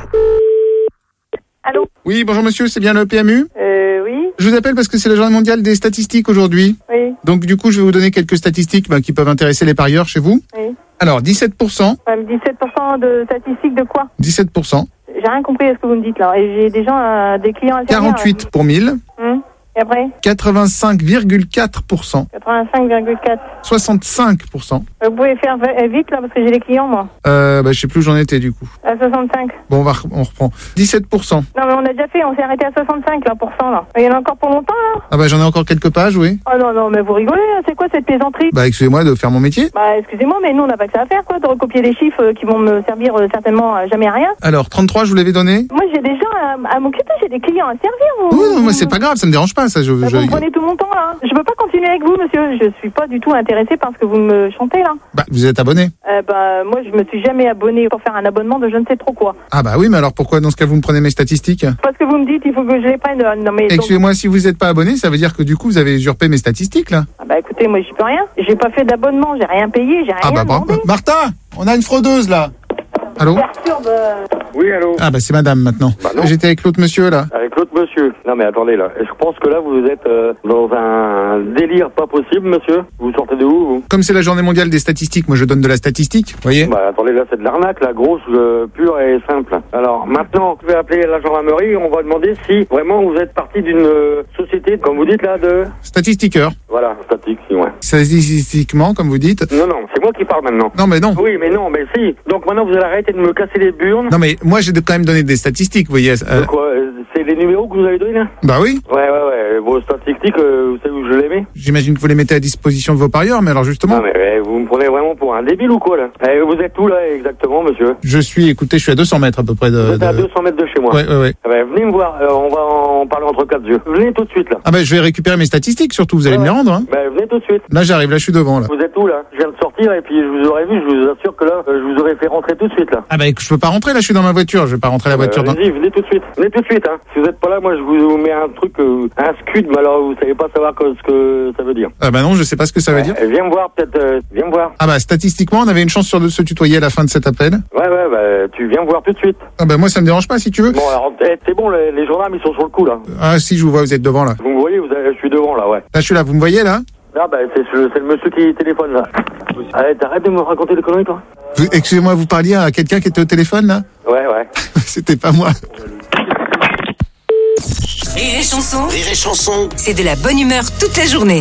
Allô? Oui, bonjour monsieur, c'est bien le P M U? Euh, oui. Je vous appelle parce que c'est la journée mondiale des statistiques aujourd'hui. Oui. Donc du coup, je vais vous donner quelques statistiques bah, qui peuvent intéresser les parieurs chez vous. Oui. Alors, dix-sept pour cent. Ouais, dix-sept pour cent de statistiques de quoi? dix-sept pour cent. J'ai rien compris à ce que vous me dites là. Et j'ai des gens, euh, des clients à servir. quarante-huit pour mille. Hum. Et après? quatre-vingt-cinq virgule quatre pour cent. quatre-vingt-cinq virgule quatre. soixante-cinq pour cent. Vous pouvez faire vite là parce que j'ai des clients moi. Euh, bah, je sais plus où j'en étais du coup. À soixante-cinq. Bon, on, va, on reprend. dix-sept pour cent. Non mais on a déjà fait, on s'est arrêté à soixante-cinq là, pour cent là. Il y en a encore pour longtemps là? Ah bah j'en ai encore quelques pages, oui. Oh non, non, mais vous rigolez, hein. C'est quoi cette plaisanterie? Bah excusez-moi de faire mon métier. Bah excusez-moi, mais nous on n'a pas que ça à faire quoi, de recopier des chiffres euh, qui vont me servir euh, certainement euh, jamais à rien. Alors, trente-trois, je vous l'avais donné. Moi j'ai des gens à, à m'occuper, j'ai des clients à servir. Vous, Oui, non, moi c'est pas grave, ça me dérange pas, ça. Je, bah, je... Vous me prenez tout mon temps là. Je peux pas continuer avec vous monsieur, je suis pas du tout intéressée par ce que vous me chantez là. Bah, vous êtes abonné. Euh, bah moi je me suis jamais abonné pour faire un abonnement de je ne sais trop quoi. Ah bah oui, mais alors pourquoi dans ce cas vous me prenez mes statistiques? Parce que vous me dites il faut que je les prenne. euh, Non mais donc- Excusez-moi, si vous n'êtes pas abonné, ça veut dire que du coup vous avez usurpé mes statistiques là. Ah bah écoutez, moi j'y peux rien. J'ai pas fait d'abonnement, j'ai rien payé, j'ai rien Ah bah demandé. bravo. Martha, on a une fraudeuse là. Allô? Perturbe, euh, Oui, allô. Ah bah c'est madame maintenant. Bah non. J'étais avec l'autre monsieur là. Avec l'autre monsieur. Non mais attendez là. Je pense que là vous êtes euh, dans un délire pas possible, monsieur. Vous sortez de où vous? Comme c'est la journée mondiale des statistiques, moi je donne de la statistique, vous voyez? Bah attendez, là c'est de l'arnaque, la grosse, euh, pure et simple. Alors maintenant, je vais appeler la gendarmerie, on va demander si vraiment vous êtes partie d'une euh, société, comme vous dites là, de... Statistiqueur. Voilà, statique, si, ouais. Statistiquement, comme vous dites. Non, non, c'est moi qui parle maintenant. Non mais non. Oui, mais non, mais si. Donc maintenant vous allez arrêter de me casser les burnes. Non mais moi j'ai quand même donné des statistiques, vous voyez. euh, De quoi euh, C'est les numéros que vous avez donnés là? Bah oui. Ouais, ouais, ouais. Vos statistiques, euh, vous savez où je les mets? J'imagine que vous les mettez à disposition de vos parieurs, mais alors justement. Non mais euh, vous me prenez vraiment pour un débile ou quoi là? Eh, vous êtes où là exactement, monsieur? Je suis, écoutez, je suis à deux cents mètres à peu près de. Vous êtes à de- deux cents mètres de chez moi. Ouais, ouais, ouais. Eh ben, venez me voir, euh, on va en parler entre quatre yeux. Venez tout de suite là. Ah bah je vais récupérer mes statistiques surtout, vous allez Ouais, me les ouais. rendre. Hein. Ben venez tout de suite. Là j'arrive, là je suis devant là. Vous êtes où là? Je viens de sortir et puis je vous aurais vu, je vous assure que là, euh, je vous aurais fait rentrer tout de suite là. Ah bah je peux pas rentrer là, je suis dans ma voiture, je vais pas rentrer la voiture Euh, dans. Vas-y, venez tout de suite. Venez tout de suite, hein. Si vous êtes pas là, moi je vous mets un truc, euh, un scud, mais alors vous savez pas savoir que- ce que ça veut dire. Ah bah non, je sais pas ce que ça veut dire. Euh, viens me voir peut-être, euh, viens me voir. Ah bah statistiquement on avait une chance sur de se tutoyer à la fin de cet appel. Ouais, ouais, bah tu viens me voir tout de suite. Ah bah moi ça me dérange pas si tu veux. Bon alors, eh, c'est bon, les, les gendarmes ils sont sur le coup là. Ah si je vous vois, vous êtes devant là. Vous me voyez, vous avez- je suis devant là, ouais. Là je suis là, vous me voyez là? Là, bah c'est le, c'est le monsieur qui téléphone là. Allez, t'arrêtes de me raconter des conneries toi. Vous- Excusez-moi, vous parliez à quelqu'un qui était au téléphone là? Ouais, ouais. C'était pas moi. Rire et chanson, Rire et chanson. c'est de la bonne humeur toute la journée.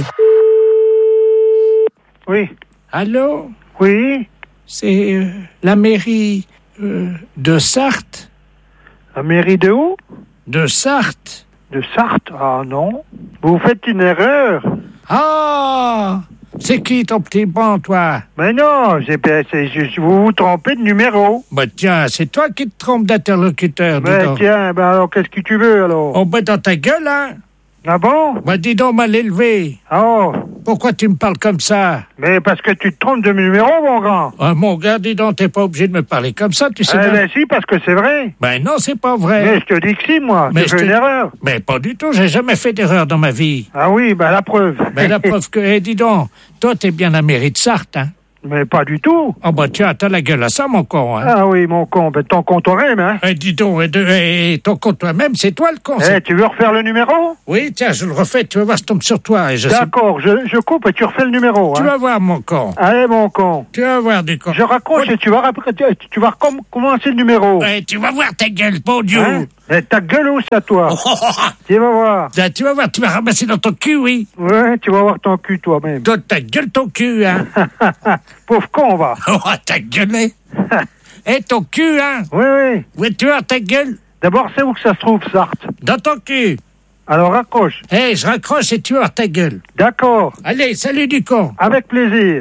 Oui. Allô? Oui. C'est euh, la mairie euh, de Sarthe? La mairie de où? De Sarthe? De Sarthe? Ah non. Vous faites une erreur. Ah! C'est qui ton petit bon, toi? Mais non, c'est, c'est, je- vous vous trompez de numéro. Bah tiens, c'est toi qui te trompes d'interlocuteur, dis Mais donc. tiens, ben alors qu'est-ce que tu veux alors? Oh, bah dans ta gueule, hein? Ah bon? Bah dis donc, mal élevé. Oh. Pourquoi tu me parles comme ça? Mais parce que tu te trompes de numéro, mon grand. Ah, mon gars, dis donc, t'es pas obligé de me parler comme ça, tu sais Eh bien. ben si, parce que c'est vrai. Ben non, c'est pas vrai. Mais je te dis que si, moi. Mais J'ai je fait te- une erreur. Mais pas du tout, j'ai jamais fait d'erreur dans ma vie. Ah oui, ben la preuve. Ben la preuve que, eh, dis donc, toi t'es bien la mairie de Sarthe, hein? Mais pas du tout. Oh bah tiens, t'as la gueule à ça, mon con. Hein. Ah oui, mon con, ben ton con toi-même, hein. Eh, dis donc, et, de, et ton con toi-même, c'est toi le con. Eh, tu veux refaire le numéro? Oui, tiens, je le refais, tu vas voir, je tombe sur toi. Et je D'accord, sais... je, je coupe et tu refais le numéro. Tu hein. vas voir, mon con. Allez, mon con. Tu vas voir, du con. Je raccroche et tu vas, tu, tu vas recom- commencer le numéro. Eh, tu vas voir ta gueule, bon Dieu. Hein? Eh, ta gueule où ça, toi? Oh, oh, oh. Tu vas voir. Là, tu vas voir, tu vas ramasser dans ton cul, oui. Ouais, tu vas voir ton cul toi-même. Toi, ta gueule, ton cul, hein. Pauvre con, va. Oh, ta gueule. Eh, ton cul, hein. Oui, oui. Oui, tu vois ta gueule. D'abord, c'est où que ça se trouve, Sarthe? Dans ton cul. Alors, raccroche. Eh, hey, je raccroche et tu vas ta gueule. D'accord. Allez, salut du con. Avec plaisir.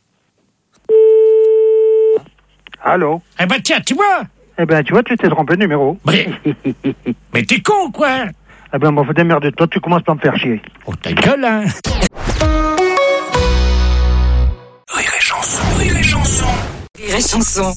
Allô? Eh ben, tiens, tu vois. Eh ben, tu vois, tu t'es trompé de numéro. Mais, mais t'es con, quoi. Eh ben, bon, faut démerder. Toi, tu commences par me faire chier. Oh, ta gueule, hein. Rire et chanson, rire et chanson. Rire et chanson.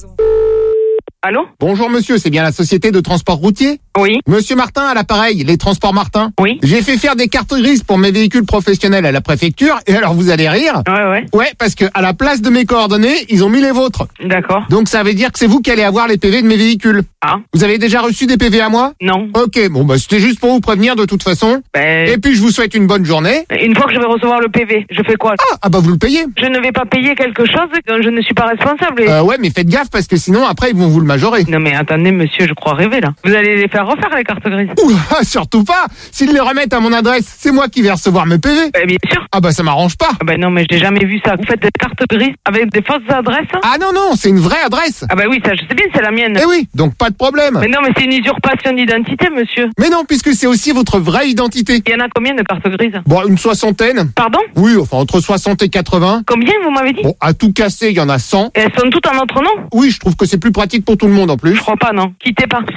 Allô? Bonjour monsieur, c'est bien la société de transport routier? Oui. Monsieur Martin à l'appareil, les transports Martin? Oui. J'ai fait faire des cartes grises pour mes véhicules professionnels à la préfecture, et alors vous allez rire? Ouais, ouais. Ouais, parce que à la place de mes coordonnées, ils ont mis les vôtres. D'accord. Donc ça veut dire que c'est vous qui allez avoir les P V de mes véhicules. Ah. Vous avez déjà reçu des P V à moi? Non. Ok, bon bah c'était juste pour vous prévenir de toute façon. Ben... Et puis je vous souhaite une bonne journée. Une fois que je vais recevoir le P V, je fais quoi? Ah, ah bah vous le payez. Je ne vais pas payer quelque chose dont je ne suis pas responsable. Et... Euh, ouais, mais faites gaffe parce que sinon après ils vont vous le majorer. Non mais attendez monsieur, je crois rêver là. Vous allez les faire refaire les cartes grises? Ouh, surtout pas. S'ils les remettent à mon adresse, c'est moi qui vais recevoir mes P V. Ben, bien sûr. Ah bah ça m'arrange pas. Ah ben non mais j'ai jamais vu ça. Vous faites des cartes grises avec des fausses adresses? Ah non non, c'est une vraie adresse. Ah bah oui, ça je sais bien, c'est la mienne. Eh oui, donc pas de problème. Mais non mais c'est une usurpation d'identité monsieur. Mais non, puisque c'est aussi votre vraie identité. Il y en a combien de cartes grises? Bon, une soixantaine. Pardon? Oui, enfin entre soixante et quatre-vingts. Combien vous m'avez dit? Bon, à tout casser, il y en a cent. Et elles sont toutes en notre nom? Oui, je trouve que c'est plus pratique pour tout le monde en plus. Je crois pas, non. Quittez pas.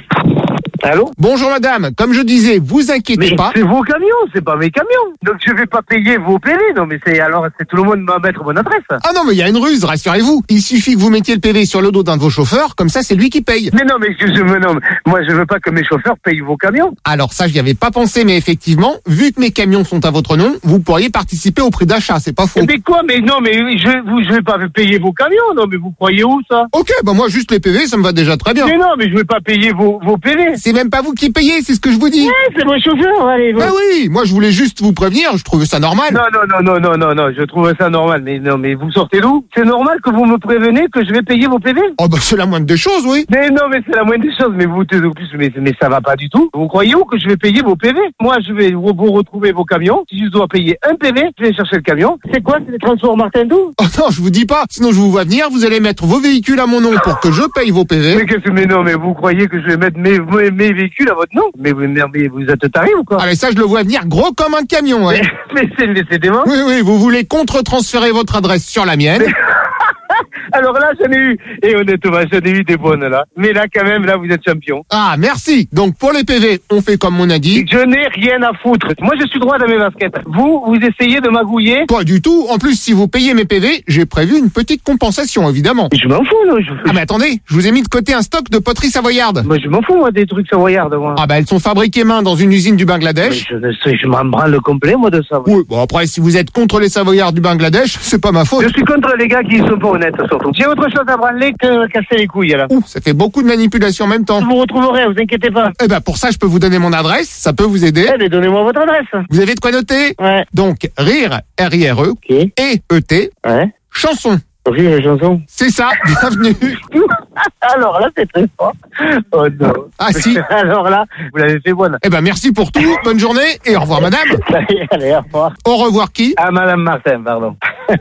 Allô? Bonjour madame, comme je disais, vous inquiétez mais pas. C'est vos camions, c'est pas mes camions. Donc je vais pas payer vos P V. Non mais c'est alors c'est tout le monde va mettre mon adresse. Ah non mais il y a une ruse, rassurez-vous. Il suffit que vous mettiez le P V sur le dos d'un de vos chauffeurs, comme ça c'est lui qui paye. Mais non mais je, je me nomme. Moi je veux pas que mes chauffeurs payent vos camions. Alors ça j'y avais pas pensé, mais effectivement, vu que mes camions sont à votre nom, vous pourriez participer au prix d'achat, c'est pas faux. Mais quoi? Mais non mais je vous je vais pas payer vos camions. Non mais vous croyez où ça? Ok, bah moi juste les P V, ça me va déjà très bien. Mais non mais je vais pas payer vos vos P V. C'est même pas vous qui payez, c'est ce que je vous dis. Ouais, c'est mon chauffeur, allez. Bah oui, moi je voulais juste vous prévenir, je trouvais ça normal. Non, non, non, non, non, non, non, je trouvais ça normal, mais non, mais vous sortez d'où? C'est normal que vous me prévenez que je vais payer vos P V? Oh bah c'est la moindre des choses, oui. Mais non, mais c'est la moindre des choses, mais vous, en plus, mais, mais ça va pas du tout. Vous croyez où que je vais payer vos P V? Moi, je vais vous, vous retrouver vos camions. Si je dois payer un P V, je vais chercher le camion. C'est quoi? C'est les transports Martin Doux? Oh non, je vous dis pas, sinon je vous vois venir, vous allez mettre vos véhicules à mon nom pour que je paye vos P V. Mais qu'est-ce que, mais non, mais vous croyez que je vais mettre mes, mes, mes véhicules à votre nom? Mais vous, mais, mais vous êtes taré ou quoi? Ah mais ça je le vois venir gros comme un camion, ouais. Mais, mais c'est, c'est dément. Oui, oui, vous voulez contre-transférer votre adresse sur la mienne. Mais... Alors là, j'en ai eu, et honnêtement, j'en ai eu des bonnes là. Mais là, quand même, là, vous êtes champion. Ah, merci. Donc pour les P V, on fait comme on a dit. Je n'ai rien à foutre. Moi, je suis droit dans mes baskets. Vous, vous essayez de magouiller? Pas du tout. En plus, si vous payez mes P V, j'ai prévu une petite compensation, évidemment. Je m'en fous, non je... Ah mais attendez, je vous ai mis de côté un stock de poterie savoyarde. Moi, je m'en fous, moi, des trucs savoyardes, moi. Ah bah elles sont fabriquées main dans une usine du Bangladesh. Mais je ne sais, je m'en branle le complet, moi, de ça. Oui, bon après, si vous êtes contre les savoyards du Bangladesh, c'est pas ma faute. Je suis contre les gars qui sont pas honnêtes, surtout. J'ai autre chose à branler que casser les couilles, là. Ouh, ça fait beaucoup de manipulation en même temps. Je vous retrouverai, vous inquiétez pas. Eh ben pour ça, je peux vous donner mon adresse, ça peut vous aider. Eh ben donnez-moi votre adresse. Vous avez de quoi noter? Ouais. Donc, rire, R I R E, okay. et E T, ouais. chanson. Rire et chanson. C'est ça, bienvenue. Alors là, c'est très fort. Oh non. Ah si. Alors là, vous l'avez fait bonne. Eh ben merci pour tout, bonne journée, et au revoir madame. Allez, allez, au revoir. Au revoir qui? Ah, madame Martin, pardon.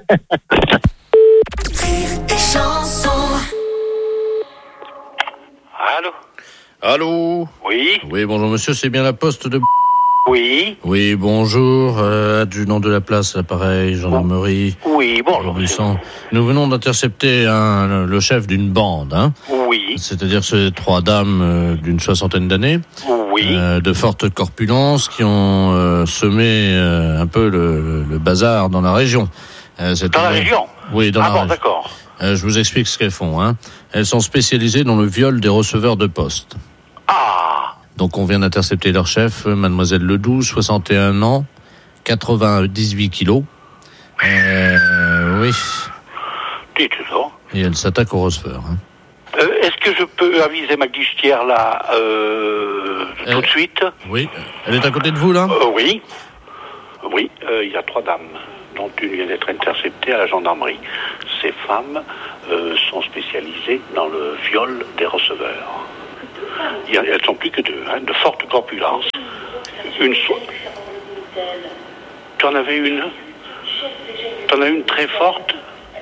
Allô? Allô? Oui? Oui, bonjour monsieur, c'est bien la poste de... Oui? Oui, bonjour, euh, adjudant de la place, l'appareil, gendarmerie. Oui, bonjour monsieur. Nous venons d'intercepter un, le chef d'une bande, hein? Oui. C'est-à-dire ces trois dames euh, d'une soixantaine d'années. Oui. Euh, de forte corpulence qui ont euh, semé euh, un peu le, le bazar dans la région. Euh, dans la région? Oui, dans ah la bon, région. D'accord. Euh, je vous explique ce qu'elles font, hein. Elles sont spécialisées dans le viol des receveurs de poste. Ah. Donc on vient d'intercepter leur chef, mademoiselle Ledoux, soixante et un ans, quatre-vingt-dix-huit kilos. Euh, oui. Dites toujours. Et elle s'attaque au Rosefer. Hein. Euh, est-ce que je peux aviser ma guichetière là euh, tout Euh. de suite? Oui. Elle est à côté de vous, là? Euh, Oui. Oui, euh, il y a trois dames, dont une vient d'être interceptée à la gendarmerie. Ces femmes euh, sont spécialisées dans le viol des receveurs. Il y a- elles sont plus que deux, hein, de forte corpulence. Une so- Tu en avais une? Tu en as une très forte?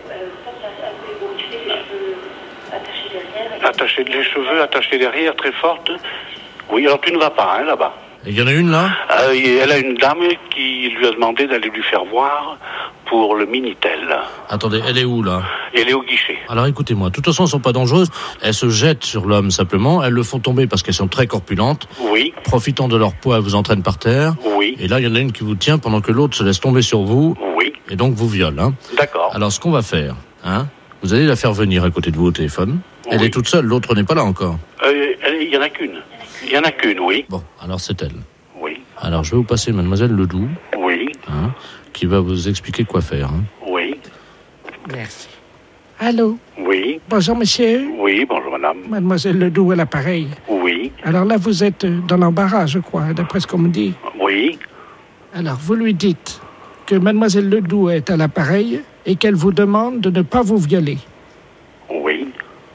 Attachée les cheveux, attachée derrière, très forte. Oui, alors tu ne vas pas, hein, là-bas. Et il y en a une, là? Euh, et elle a une dame qui lui a demandé d'aller lui faire voir pour le Minitel. Attendez, elle est où, là? Elle est au guichet. Alors écoutez-moi, de toute façon, elles sont pas dangereuses. Elles se jettent sur l'homme simplement. Elles le font tomber parce qu'elles sont très corpulentes. Oui. Profitant de leur poids, elles vous entraînent par terre. Oui. Et là, il y en a une qui vous tient pendant que l'autre se laisse tomber sur vous. Oui. Et donc vous viole. Hein. D'accord. Alors ce qu'on va faire, hein, vous allez la faire venir à côté de vous au téléphone. Elle est toute seule, l'autre n'est pas là encore. Euh, elle- Il y en a qu'une. Il y en a qu'une, oui. Bon, alors c'est elle. Oui. Alors je vais vous passer mademoiselle Ledoux, Oui. hein, qui va vous expliquer quoi faire. Hein. Oui. Merci. Allô? Oui. Bonjour, monsieur. Oui, bonjour madame. Mademoiselle Ledoux à l'appareil. Oui. Alors là, vous êtes euh, dans l'embarras, je crois, d'après ce qu'on me dit. Oui. Alors, vous lui dites que Mademoiselle Ledoux est à l'appareil et qu'elle vous demande de ne pas vous violer. Oui.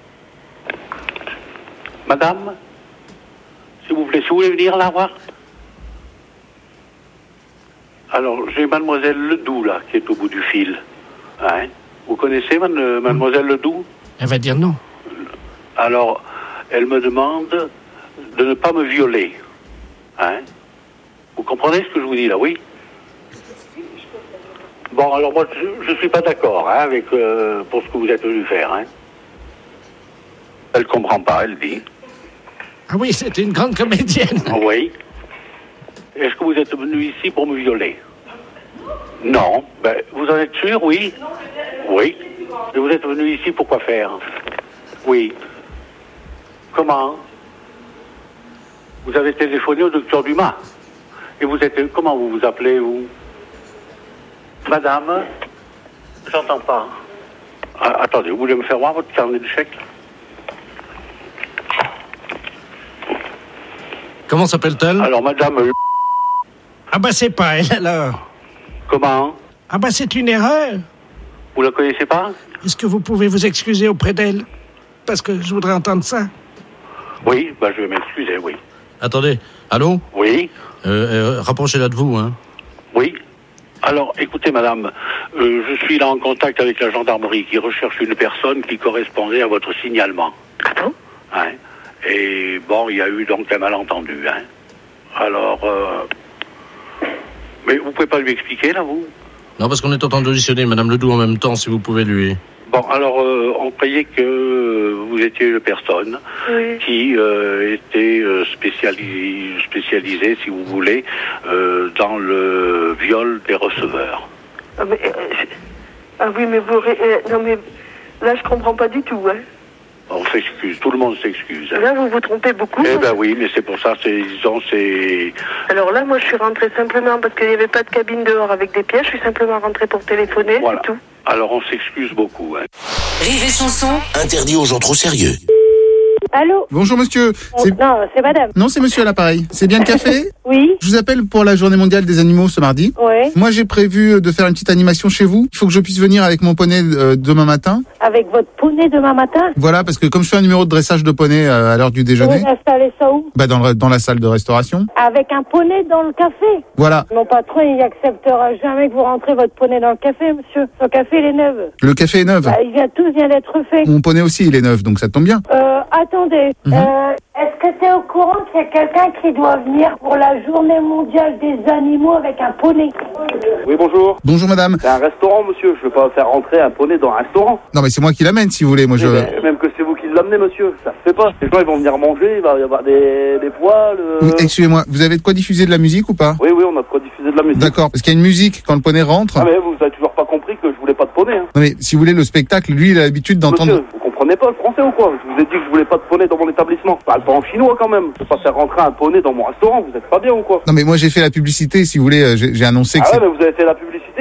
Madame, s'il vous plaît, si vous voulez venir la voir. Alors, j'ai mademoiselle Ledoux, là, qui est au bout du fil. Hein? Vous connaissez made- mademoiselle Ledoux? Elle va dire non. Alors, elle me demande de ne pas me violer. Hein? Vous comprenez ce que je vous dis, là, oui? Bon, alors moi, je ne suis pas d'accord hein, avec euh, pour ce que vous êtes venu faire. Hein? Elle comprend pas, elle dit. Ah oui, c'est une grande comédienne. Oui. Est-ce que vous êtes venu ici pour me violer? Non. Ben, vous en êtes sûr, oui? Oui. Et vous êtes venu ici pour quoi faire? Oui. Comment? Vous avez téléphoné au docteur Dumas. Et vous êtes... Comment vous vous appelez, vous? Madame? J'entends pas. Ah, attendez, vous voulez me faire voir votre carnet de chèques? Comment s'appelle-t-elle? Alors, madame... euh, Ah bah c'est pas elle alors. Comment? Ah bah c'est une erreur. Vous la connaissez pas? Est-ce que vous pouvez vous excuser auprès d'elle? Parce que je voudrais entendre ça. Oui, bah, je vais m'excuser, oui. Attendez, allô? Oui. Euh, euh, rapprochez-la de vous, hein. Oui. Alors, écoutez, madame, euh, je suis là en contact avec la gendarmerie qui recherche une personne qui correspondait à votre signalement. Ah bon? Hein? Et bon, il y a eu donc un malentendu. Hein? Alors, euh... mais vous pouvez pas lui expliquer, là, vous? Non, parce qu'on est en train d'auditionner Madame Ledoux en même temps, si vous pouvez lui... Bon, alors, euh, on croyait que vous étiez une personne Oui. qui euh, était euh, spécialisée, spécialisée, si vous voulez, euh, dans le viol des receveurs. Ah, mais, euh, je- ah oui, mais vous... ré- euh, non, mais là, je comprends pas du tout. Hein. On s'excuse, tout le monde s'excuse. hein. Là, vous vous trompez beaucoup. Eh hein. ben oui, mais c'est pour ça, c'est, disons, c'est... Alors là, moi, je suis rentrée simplement parce qu'il n'y avait pas de cabine dehors avec des pièges. Je suis simplement rentrée pour téléphoner, Voilà. c'est tout. Alors on s'excuse beaucoup. Hein. Rire et chanson. Interdit aux gens trop sérieux. Allô? Bonjour monsieur. C'est- Non, c'est madame. Non, c'est monsieur à l'appareil. C'est bien le café? Oui. Je vous appelle pour la journée mondiale des animaux ce mardi. Ouais. Moi, j'ai prévu de faire une petite animation chez vous. Il faut que je puisse venir avec mon poney euh, demain matin. Avec votre poney demain matin? Voilà, parce que comme je fais un numéro de dressage de poney euh, à l'heure du déjeuner, Vous installez ça où? bah dans, le- dans la salle de restauration. Avec un poney dans le café? Voilà. Mon patron, il n'acceptera jamais que vous rentrez votre poney dans le café, monsieur. Son café, il est neuf. Le café est neuf. Bah, il vient, tout vient d'être fait. Mon poney aussi, il est neuf, donc ça tombe bien. Euh, attendez. Mhm. Euh, est-ce que tu es au courant qu'il y a quelqu'un qui doit venir pour la journée mondiale des animaux avec un poney? Oui, bonjour. Bonjour madame. C'est un restaurant, monsieur. Je ne veux pas faire rentrer un poney dans un restaurant. Non mais c'est moi qui l'amène si vous voulez. Moi je. Mais ben, même que c'est vous qui l'amenez, monsieur. Ça se fait pas. Les gens, ils vont venir manger, il va y avoir des, des poils. euh. Oui, excusez-moi, vous avez de quoi diffuser de la musique ou pas? Oui, oui, on a de quoi diffuser de la musique. D'accord, parce qu'il y a une musique quand le poney rentre. Ah, mais vous avez toujours pas compris que je voulais pas de poney, hein. Non mais si vous voulez le spectacle, lui il a l'habitude d'entendre. Monsieur, vous comprenez pas le français ou quoi? Je vous ai dit que je voulais pas de poney dans mon établissement. Je parle pas en chinois quand même. Je peux pas faire rentrer un poney dans mon restaurant. Vous êtes pas bien ou quoi? Non mais moi j'ai fait la publicité, si vous voulez, euh, j'ai j'ai annoncé que Ah c'est. ouais, mais vous avez fait la publicité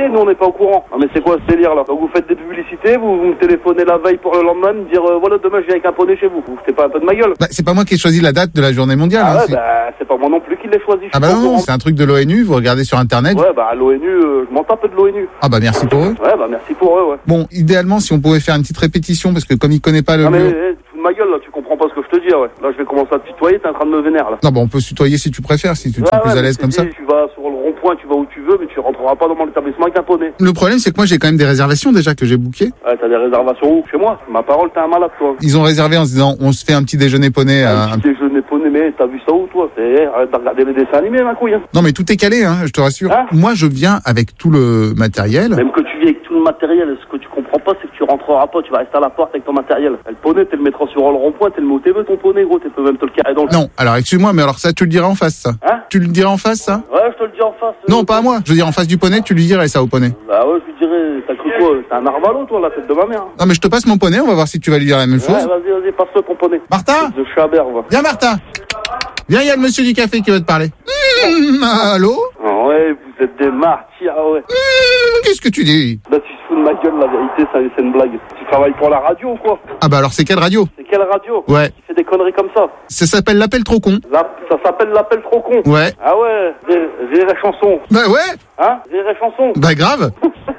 publicité, nous on n'est pas au courant. Ah mais c'est quoi ce délire là? Donc vous faites des publicités, vous, vous me téléphonez la veille pour le lendemain, me dire euh, voilà demain je viens avec un poney chez vous. Vous foutez pas un peu de ma gueule? Bah, c'est pas moi qui ai choisi la date de la journée mondiale. Ah hein, ouais, c'est... bah c'est pas moi non plus qui l'ai choisi. Ah bah non, non, c'est un truc de l'ONU, vous regardez sur internet. Ouais bah l'ONU, euh, je m'en tape de l'ONU. Ah bah merci pour eux. Ouais bah merci pour eux, ouais. Bon, idéalement, si on pouvait faire une petite répétition, parce que comme il connaît pas le Ah mais lieu... eh, tu fous de ma gueule là, tu comprends pas ce que je te dis, ouais. Là je vais commencer à te tutoyer, t'es en train de me vénérer là. Non, bah on peut se tutoyer si tu préfères, si tu te Ouais, sens plus ouais, à mais l'aise je comme t'ai ça. dit, tu vas sur le rond-point, tu vas où tu veux, mais tu rentreras pas dans l'établissement avec un poney. Le problème, c'est que moi, j'ai quand même des réservations déjà que j'ai bookées. Ouais, t'as des réservations où? Chez moi. Ma parole, t'es un malade, toi. Ils ont réservé en se disant, on se fait un petit déjeuner poney à... Un petit déjeuner poney, mais t'as vu ça où, toi? C'est, arrête de regarder les dessins animés, ma couille. Hein. Non, mais tout est calé, hein, je te rassure. Hein Moi, je viens avec tout le matériel. Même que tu viens avec tout le matériel, ce que tu comprends pas, c'est que tu rentreras pas, tu vas rester à la porte avec ton matériel. Le poney, tu le mettras sur le rond-point, tu le mets au T V, ton poney, gros, tu peux même te le carrer dans le... Non, alors excuse-moi, mais alors ça, tu le diras en face, ça. Hein? Tu le diras en face, ça? Ouais, je te le dis en face. Non, pas à moi. Je veux dire, en face du poney, tu lui dirais ça au poney. Bah ouais, je lui dirais, t'as cru quoi? T'es un narvalo, toi, la tête de ma mère. Non, mais je te passe mon poney, on va voir si tu vas lui dire la même chose. Ouais, vas-y, vas-y, passe-le ton poney. Martha? De Chabert, va. Viens, Martha. Viens, il y a le monsieur du café qui veut te parler. Mmh, allô? Ah ouais, vous êtes des martyrs, ah ouais. Mmh, qu'est-ce que tu dis? Là, tu te fous de ma gueule, la vérité, ça, c'est une blague. Tu travailles pour la radio ou quoi? Ah bah alors, c'est quelle radio? C'est quelle radio? Ouais. Qui fait des conneries comme ça? Ça s'appelle l'appel trop con. La... Ça s'appelle l'appel trop con. Ouais. Ah ouais, j'ai la chanson. Bah ouais. Hein? J'ai la chanson. Bah grave.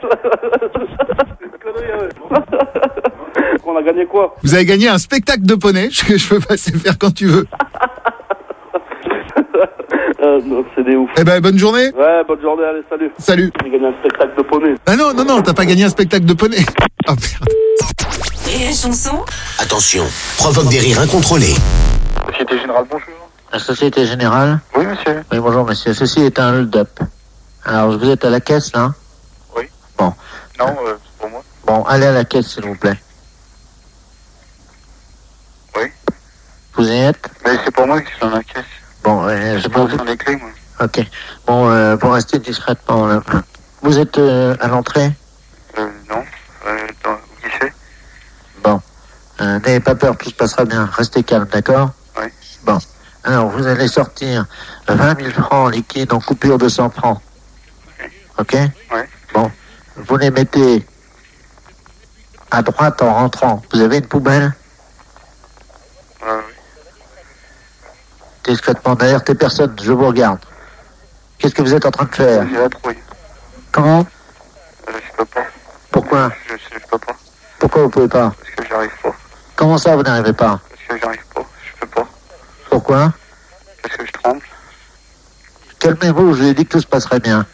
On a gagné quoi? Vous avez gagné un spectacle de poney que je peux passer faire quand tu veux. euh, non, c'est des ouf. Eh ben bonne journée. Ouais, bonne journée, allez, salut. Salut. J'ai gagné un spectacle de poney. Ah non, non, non, t'as pas gagné un spectacle de poney. Oh merde. Et la chanson? Attention, provoque des rires incontrôlés. Société Générale, bonjour. La Société Générale? Oui, monsieur. Oui, bonjour, monsieur. Ceci est un hold-up. Alors, vous êtes à la caisse, là? Oui. Bon. Non, euh, c'est pour moi. Bon, allez à la caisse, s'il vous plaît. Oui. Vous y êtes? Mais c'est pour moi qui suis dans la caisse. Bon, euh, je pas peux vous dans les clés, moi. Ok. Bon, euh, pour rester discrètement, là. Vous êtes euh, à l'entrée? Euh, non. Euh, dans le guichet. Bon. Euh, n'ayez pas peur, tout se passera bien. Restez calme, d'accord? Oui. Bon. Alors, vous allez sortir vingt mille francs liquides en coupure de cent francs. Ok? Oui. Bon. Vous les mettez à droite en rentrant. Vous avez une poubelle? Euh, oui. Discrètement, derrière tes personnes, je vous regarde. Qu'est-ce que vous êtes en train de faire? J'ai la trouille. Comment? Euh, je peux pas. Pourquoi? Je, je, je peux pas. Pourquoi vous pouvez pas? Parce que j'arrive pas. Comment ça, vous n'arrivez pas? Parce que j'arrive pas. Je peux pas. Pourquoi? Parce que je tremble. Calmez-vous, je vous ai dit que tout se passerait bien.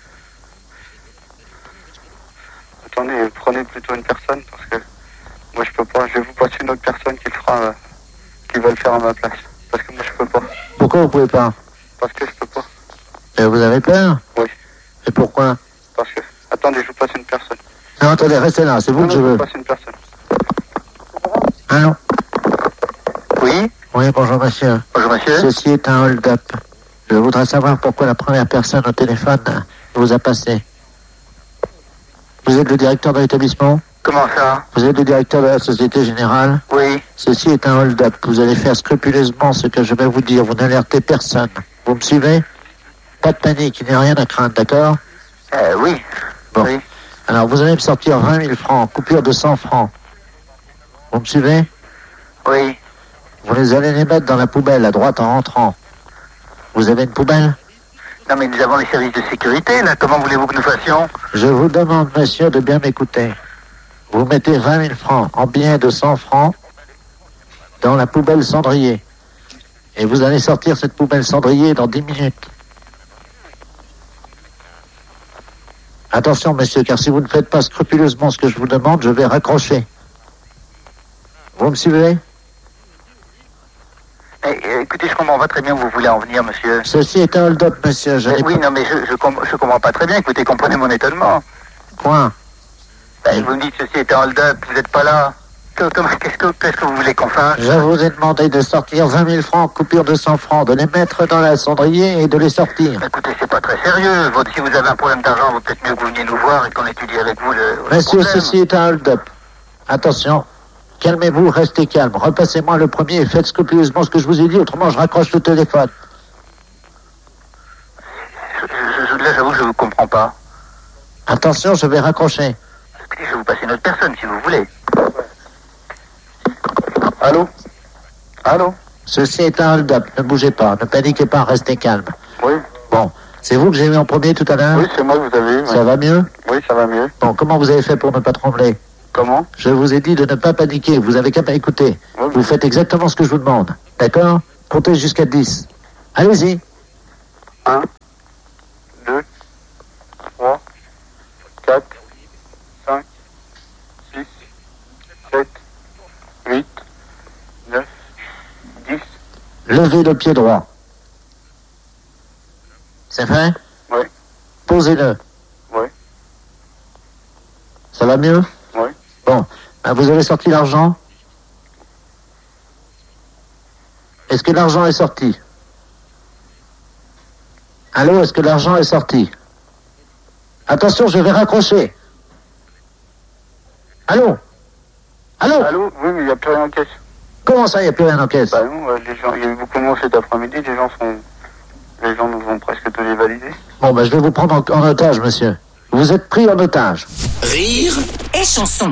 Attendez, prenez plutôt une personne parce que moi je peux pas. Je vais vous passer une autre personne qui le fera, euh, qui va le faire à ma place. Parce que moi je peux pas. Pourquoi vous pouvez pas? Parce que je peux pas. Et vous avez peur? Oui. Et pourquoi? Parce que. Attendez, je vous passe une personne. Non, attendez, restez là, c'est vous non, que non, je veux. Je vous passe une personne. Allô? Oui? Oui, bonjour monsieur. Bonjour monsieur. Ceci est un hold-up. Je voudrais savoir pourquoi la première personne au téléphone vous a passé. Vous êtes le directeur de l'établissement? Comment ça? Vous êtes le directeur de la Société Générale? Oui. Ceci est un hold-up. Vous allez faire scrupuleusement ce que je vais vous dire. Vous n'alertez personne. Vous me suivez? Pas de panique, il n'y a rien à craindre, d'accord? Euh, oui. Bon. Oui. Alors, vous allez me sortir vingt mille francs, coupure de cent francs. Vous me suivez? Oui. Vous les allez les mettre dans la poubelle à droite en rentrant. Vous avez une poubelle? Non mais nous avons les services de sécurité là, comment voulez-vous que nous fassions? Je vous demande, monsieur, de bien m'écouter. Vous mettez vingt mille francs en billets de cent francs dans la poubelle cendrier. Et vous allez sortir cette poubelle cendrier dans dix minutes. Attention, monsieur, car si vous ne faites pas scrupuleusement ce que je vous demande, je vais raccrocher. Vous me suivez? Eh, écoutez, je comprends pas très bien où vous voulez en venir, monsieur. Ceci est un hold-up, monsieur. Je Eh, oui, non, mais je, je, com- je comprends pas très bien. Écoutez, comprenez mon étonnement. Quoi? Ben, vous me dites ceci est un hold-up, vous n'êtes pas là. Que- comment- Qu'est-ce que, qu'est-ce que vous voulez qu'on fasse? Je vous ai demandé de sortir vingt mille francs, coupure de cent francs, de les mettre dans la cendrier et de les sortir. Écoutez, c'est pas très sérieux. Votre- si vous avez un problème d'argent, vaut peut-être mieux que vous veniez nous voir et qu'on étudie avec vous le, le Monsieur, problème. ceci est un hold-up. Attention. Calmez-vous, restez calme. Repassez-moi le premier et faites scrupuleusement ce que je vous ai dit, autrement je raccroche le téléphone. Je, je, je- là, j'avoue, je vous comprends pas. Attention, je vais raccrocher. Je vais vous passer une autre personne si vous voulez. Allô? Allô? Ceci est un hold-up, ne bougez pas, ne paniquez pas, restez calme. Oui. Bon, c'est vous que j'ai eu en premier tout à l'heure? Oui, c'est moi que vous avez eu. Ça oui. va mieux? Oui, ça va mieux. Bon, comment vous avez fait pour ne pas trembler? Comment? Je vous ai dit de ne pas paniquer, vous avez qu'à m'écouter. Oui. Vous faites exactement ce que je vous demande, d'accord? Comptez jusqu'à dix. Allez-y. un, deux, trois, quatre, cinq, six, sept, huit, neuf, dix. Levez le pied droit. C'est fait? Oui. Posez-le. Oui. Ça va mieux? Oui. Bon, ben vous avez sorti l'argent? Est-ce que l'argent est sorti? Allô, est-ce que l'argent est sorti? Attention, je vais raccrocher. Allô? Allô? Allô? Oui, mais il n'y a plus rien en caisse. Comment ça, il n'y a plus rien en caisse? Bah non, euh, les gens, il y a eu beaucoup de monde cet après-midi, les gens sont... Les gens nous ont presque tous les validés. Bon, ben je vais vous prendre en, en otage, monsieur. Vous êtes pris en otage. Rire et chanson.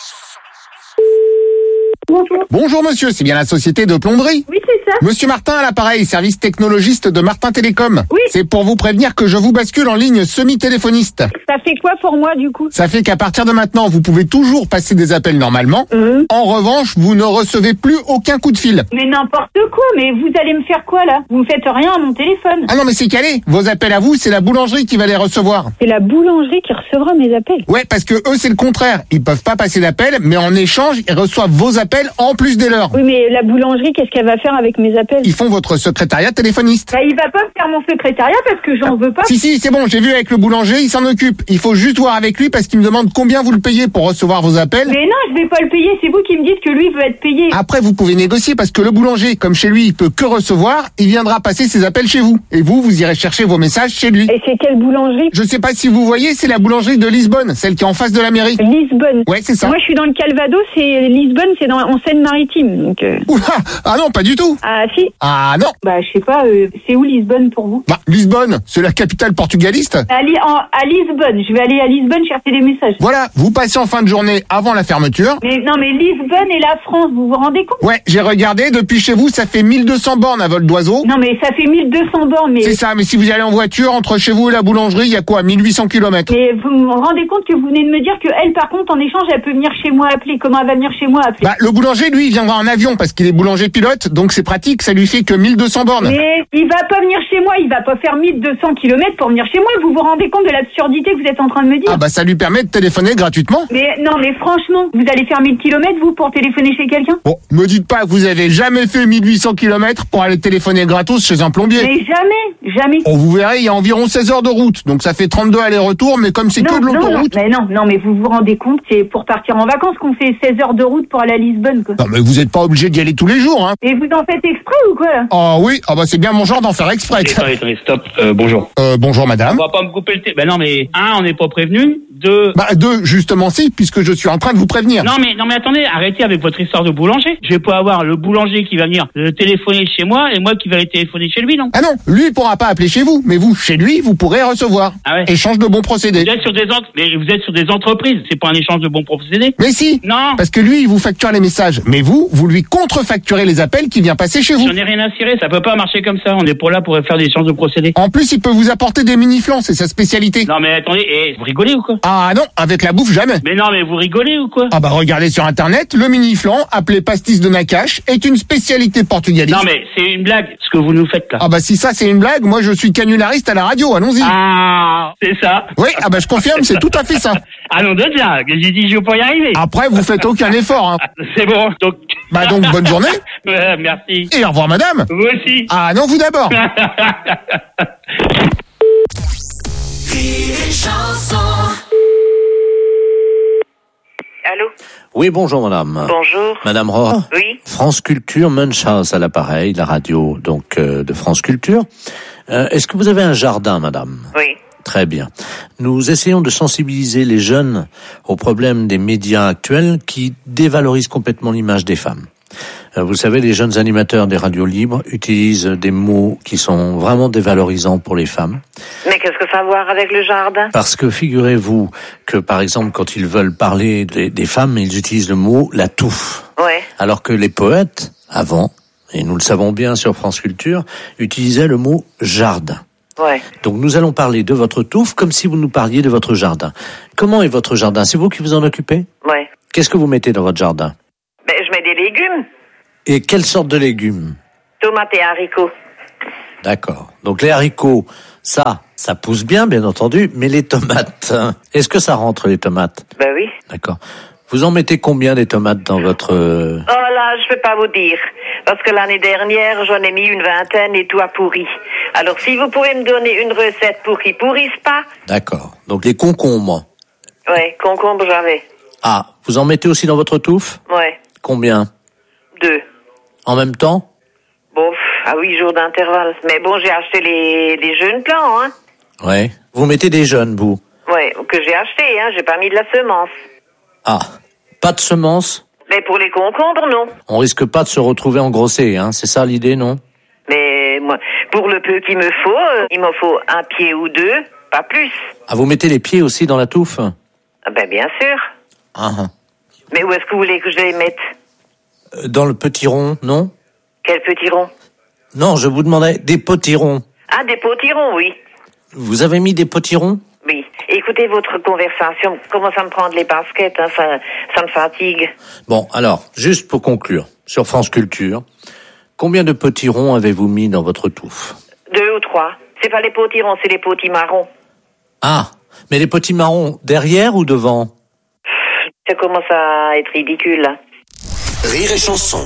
Bonjour. Bonjour monsieur, c'est bien la société de plomberie? Oui, c'est ça. Monsieur Martin à l'appareil, service technologiste de Martin Télécom. Oui. C'est pour vous prévenir que je vous bascule en ligne semi-téléphoniste. Ça fait quoi pour moi, du coup? Ça fait qu'à partir de maintenant, vous pouvez toujours passer des appels normalement. Mmh. En revanche, vous ne recevez plus aucun coup de fil. Mais n'importe quoi, mais vous allez me faire quoi, là? Vous me faites rien à mon téléphone. Ah non mais c'est calé, vos appels à vous, c'est la boulangerie qui va les recevoir. C'est la boulangerie qui recevra mes appels. Ouais, parce que eux c'est le contraire. Ils peuvent pas passer d'appels, mais en échange, ils reçoivent vos appels en plus des leurs. Oui, mais la boulangerie, qu'est-ce qu'elle va faire avec mes appels? Ils font votre secrétariat téléphoniste. Bah, il va pas me faire mon secrétariat parce que j'en veux pas. Si, si, c'est bon, j'ai vu avec le boulanger, il s'en occupe. Il faut juste voir avec lui parce qu'il me demande combien vous le payez pour recevoir vos appels. Mais non, je vais pas le payer, c'est vous qui me dites que lui veut être payé. Après, vous pouvez négocier parce que le boulanger, comme chez lui, il peut que recevoir, il viendra passer ses appels chez vous. Et vous, vous irez chercher vos messages chez lui. Et c'est quelle boulangerie? Je sais pas si vous voyez, c'est la boulangerie de Lisbonne, celle qui est en face de la mairie. Lisbonne. Ouais, c'est ça. Moi, je suis dans le Calvados et Lisbonne, c'est dans en Seine-Maritime, donc. Euh... Oula, ah non, pas du tout. Ah si. Ah non. Bah, je sais pas. Euh, c'est où Lisbonne pour vous? Bah, Lisbonne, c'est la capitale portugaliste. À, Li- en, à Lisbonne. Je vais aller à Lisbonne chercher des messages. Voilà, vous passez en fin de journée avant la fermeture. Mais non, mais Lisbonne et la France, vous vous rendez compte? Ouais, j'ai regardé, depuis chez vous, ça fait mille deux cents bornes à vol d'oiseau. Non, mais ça fait mille deux cents bornes, mais... C'est ça, mais si vous y allez en voiture, entre chez vous et la boulangerie, il y a quoi, mille huit cents kilomètres? Mais vous me rendez compte que vous venez de me dire que elle, par contre, en échange, elle peut venir chez moi appeler. Comment elle va venir chez moi appeler? Bah, le boulanger, lui, il viendra en avion parce qu'il est boulanger pilote, donc c'est pratique, ça lui fait que mille deux cents bornes. Mais il va pas venir chez moi, il va pas faire mille deux cents kilomètres pour venir chez moi. Vous vous rendez compte de l'absurdité que vous êtes en train de me dire? Ah bah ça lui permet de téléphoner gratuitement. Mais non, mais franchement, vous allez faire mille kilomètres, vous, pour téléphoner chez quelqu'un? Bon, me dites pas que vous avez jamais fait mille huit cents kilomètres pour aller téléphoner gratos chez un plombier. Mais jamais, jamais. Oh, vous verrez, il y a environ seize heures de route, donc ça fait trente-deux allers-retours, mais comme c'est que de Non, non, l'autoroute... mais non, non, mais vous vous rendez compte, c'est pour partir en vacances qu'on fait seize heures de route pour aller à Lisbonne, quoi. Non mais vous êtes pas obligé d'y aller tous les jours, hein. Et vous en faites exprès ou quoi, là? Oh oui, ah bah c'est bien mon genre d'en faire exprès. Attendez, attendez, stop, euh, bonjour. Euh, bonjour madame. On va pas me couper le thé. Ben non, mais un, on n'est pas prévenu. Deux. Bah deux, justement si, puisque je suis en train de vous prévenir. Non mais non mais attendez, arrêtez avec votre histoire de boulanger. Je vais pas avoir le boulanger qui va venir euh, téléphoner chez moi et moi qui va aller téléphoner chez lui, non? Ah non, lui il pourra pas appeler chez vous, mais vous, chez lui, vous pourrez recevoir. Ah ouais. Échange de bons procédés. Vous êtes sur des ent- mais vous êtes sur des entreprises, c'est pas un échange de bons procédés. Mais si. Non. Parce que lui, il vous facture les messages, mais vous, vous lui contrefacturez les appels qui vient passer chez vous. J'en ai rien à cirer, ça peut pas marcher comme ça. On est pour là pour faire des échanges de procédés. En plus, il peut vous apporter des mini-flans, c'est sa spécialité. Non mais attendez, eh, vous rigolez ou quoi? Ah non, avec la bouffe jamais. Mais non mais vous rigolez ou quoi? Ah bah regardez sur internet, le mini-flan, appelé pastis de Nakache, est une spécialité portugaliste. Non mais c'est une blague ce que vous nous faites là. Ah bah si ça c'est une blague, moi je suis canulariste à la radio, allons-y. Ah, c'est ça. Oui, ah bah je confirme, c'est tout à fait ça. Ah non, de là, j'ai dit je vais pas y arriver. Après, vous faites aucun effort, hein. C'est bon, donc... Bah donc, bonne journée. Ouais, merci. Et au revoir madame. Vous aussi. Ah non, vous d'abord. Allô? Oui, bonjour madame. Bonjour. Madame Rohr. Oui. France Culture, Munchhouse à l'appareil, la radio donc euh, de France Culture. Euh, est-ce que vous avez un jardin, madame? Oui. Très bien. Nous essayons de sensibiliser les jeunes aux problèmes des médias actuels qui dévalorisent complètement l'image des femmes. Euh, vous savez, les jeunes animateurs des radios libres utilisent des mots qui sont vraiment dévalorisants pour les femmes. Mais qu'est-ce que ça a à voir avec le jardin? Parce que figurez-vous que, par exemple, quand ils veulent parler des, des femmes, ils utilisent le mot la touffe. Ouais. Alors que les poètes, avant, et nous le savons bien sur France Culture, utilisaient le mot jardin. Ouais. Donc nous allons parler de votre touffe comme si vous nous parliez de votre jardin. Comment est votre jardin? C'est vous qui vous en occupez? Ouais. Qu'est-ce que vous mettez dans votre jardin? Ben, je mets des légumes. Et quelle sorte de légumes? Tomates et haricots. D'accord. Donc les haricots, ça, ça pousse bien, bien entendu, mais les tomates, hein, est-ce que ça rentre les tomates? Ben oui. D'accord. Vous en mettez combien des tomates dans votre... euh, Oh là, je peux pas vous dire. Parce que l'année dernière, j'en ai mis une vingtaine et tout a pourri. Alors si vous pouvez me donner une recette pour qu'ils pourrissent pas. D'accord. Donc les concombres. Ouais, concombre j'avais. Ah, vous en mettez aussi dans votre touffe? Ouais, Combien? deux. En même temps? Bon, pff, à huit jours d'intervalle. Mais bon, j'ai acheté les, les jeunes plants, hein. Ouais. Vous mettez des jeunes, vous? Ouais, que j'ai acheté, hein. J'ai pas mis de la semence. Ah, pas de semences? Mais pour les concombres, non. On risque pas de se retrouver engrossé, hein? C'est ça l'idée, non? Mais moi, pour le peu qu'il me faut, euh, il m'en faut un pied ou deux, pas plus. Ah, vous mettez les pieds aussi dans la touffe? Ah ben bien sûr. Ah, ah. Mais où est-ce que vous voulez que je les mette? Euh, Dans le petit rond, non? Quel petit rond? Non, je vous demandais des potirons. Ah, des potirons, oui. Vous avez mis des potirons? Oui. Écoutez votre conversation, comment ça me prend les baskets, hein, ça, ça me fatigue. Bon, alors, juste pour conclure, sur France Culture, combien de potirons avez-vous mis dans votre touffe? Deux ou trois. C'est pas les potirons, c'est les potimarrons. Ah, mais les potimarrons, derrière ou devant? Ça commence à être ridicule, là. Rire et chanson.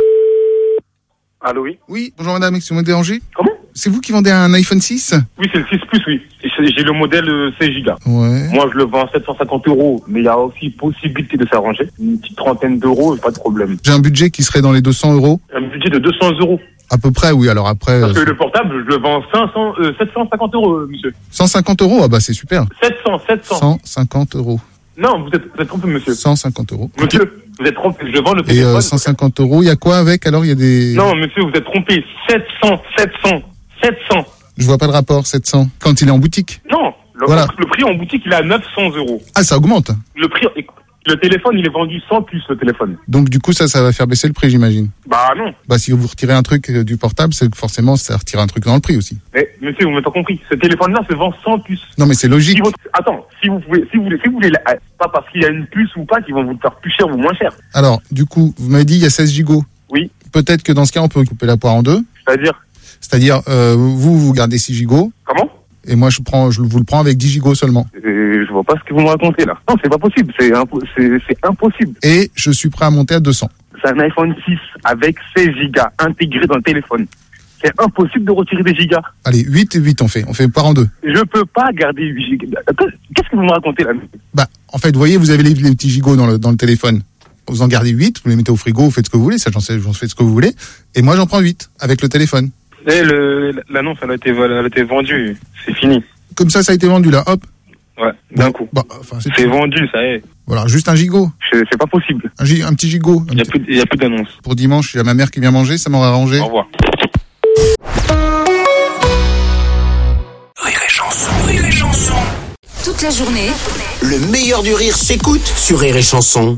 Allô, oui? Oui, bonjour madame, excusez-moi de déranger. Comment? C'est vous qui vendez un iPhone six? Oui, c'est le six plus, oui. J'ai le modèle euh, seize gigas. Ouais. Moi, je le vends à sept cent cinquante euros, mais il y a aussi possibilité de s'arranger. Une petite trentaine d'euros, pas de problème. J'ai un budget qui serait dans les deux cents euros. Un budget de deux cents euros. À peu près, oui, alors après... Parce que euh, le portable, je le vends cinq cents, euh, sept cent cinquante euros, euh, monsieur. cent cinquante euros, ah bah c'est super. sept cents, sept cents. cent cinquante euros. Non, vous êtes, vous êtes trompé, monsieur. cent cinquante euros. Monsieur, vous êtes trompé, je vends le Et téléphone. euh, cent cinquante euros, il y a quoi avec? Alors, il y a des... Non, monsieur, vous êtes trompé. sept cents, sept cents, sept cents. Je vois pas le rapport, sept cents. Quand il est en boutique? Non, le, Voilà. le prix en boutique, il est à neuf cents euros. Ah, ça augmente. Le prix, le téléphone, il est vendu cent plus, le téléphone. Donc du coup, ça, ça va faire baisser le prix, j'imagine. Bah non. Bah si vous retirez un truc euh, du portable, c'est que forcément, ça retire un truc dans le prix aussi. Mais, monsieur, vous m'avez pas compris. Ce téléphone-là se vend sans puce. Non, mais c'est logique. Si votre- Attends, si vous pouvez, si vous voulez, si vous voulez, la- pas parce qu'il y a une puce ou pas, qu'ils vont vous le faire plus cher ou moins cher. Alors, du coup, vous m'avez dit, il y a seize gigots. Oui. Peut-être que dans ce cas, on peut couper la poire en deux. C'est-à-dire? C'est-à-dire, euh, vous, vous gardez six gigots. Comment? Et moi, je prends, je vous le prends avec dix gigots seulement. Euh, je vois pas ce que vous me racontez là. Non, c'est pas possible. C'est impo- c'est c'est impossible. Et je suis prêt à monter à deux cents. C'est un iPhone six avec seize gigas intégré dans le téléphone. C'est impossible de retirer des gigas. Allez, huit et huit, on fait. On fait poire en deux. Je peux pas garder huit gigas. Qu'est-ce que vous me racontez là? Bah, en fait, vous voyez, vous avez les, les petits gigots dans le, dans le téléphone. Vous en gardez huit, vous les mettez au frigo, vous faites ce que vous voulez, ça, j'en sais, j'en fais ce que vous voulez. Et moi, j'en prends huit avec le téléphone. Eh, le, l'annonce, elle a été, elle a été vendue. C'est fini. Comme ça, ça a été vendu là, hop. Ouais, d'un coup. Bah, enfin, c'est C'est vendu, ça y est. Voilà, juste un gigot. C'est c'est pas possible. Un, gi- un petit gigot. Il y a plus, il y a plus d'annonce. Pour dimanche, il y a ma mère qui vient manger, ça m'aurait arrangé. Au revoir. Rire et chanson. Rire et chanson. Toute la journée, Le meilleur du rire s'écoute sur Rire et chanson.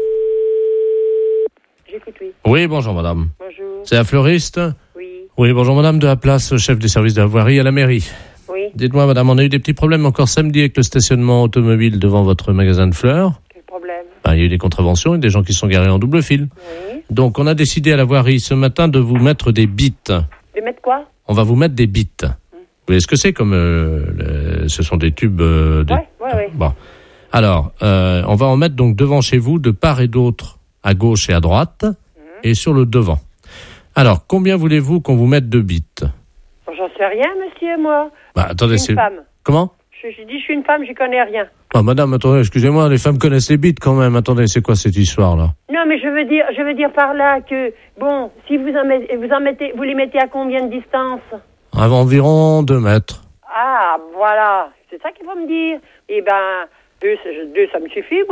Oui, bonjour madame. Bonjour. C'est la fleuriste? Oui. Oui, bonjour madame, de la place, chef des services de la voirie à la mairie. Oui. Dites-moi madame, on a eu des petits problèmes encore samedi avec le stationnement automobile devant votre magasin de fleurs. Quel problème? Ben, il y a eu des contraventions et des gens qui sont garés en double fil. Oui. Donc on a décidé à la voirie ce matin de vous mettre des bites. De mettre quoi? On va vous mettre des bites. Vous voyez ce que c'est comme... euh, le- ce sont des tubes... euh, des- Ouais, ouais, ouais. Bon. Alors, euh, on va en mettre donc devant chez vous, de part et d'autre, à gauche et à droite, et sur le devant. Alors, combien voulez-vous qu'on vous mette de bites? Bon, j'en sais rien, monsieur, moi. Bah, attendez, Je suis c'est... une femme. Comment? Je, je dis, je suis une femme, j'y connais rien. Ah, madame, attendez, excusez-moi, les femmes connaissent les bites quand même. Attendez, c'est quoi cette histoire-là? Non, mais je veux dire, je veux dire par là que, bon, si vous en mettez, vous en mettez, vous les mettez à combien de distance? À environ deux mètres. Ah, voilà. C'est ça qu'il faut me dire. Eh ben, deux, ça- deux, ça me suffit, moi.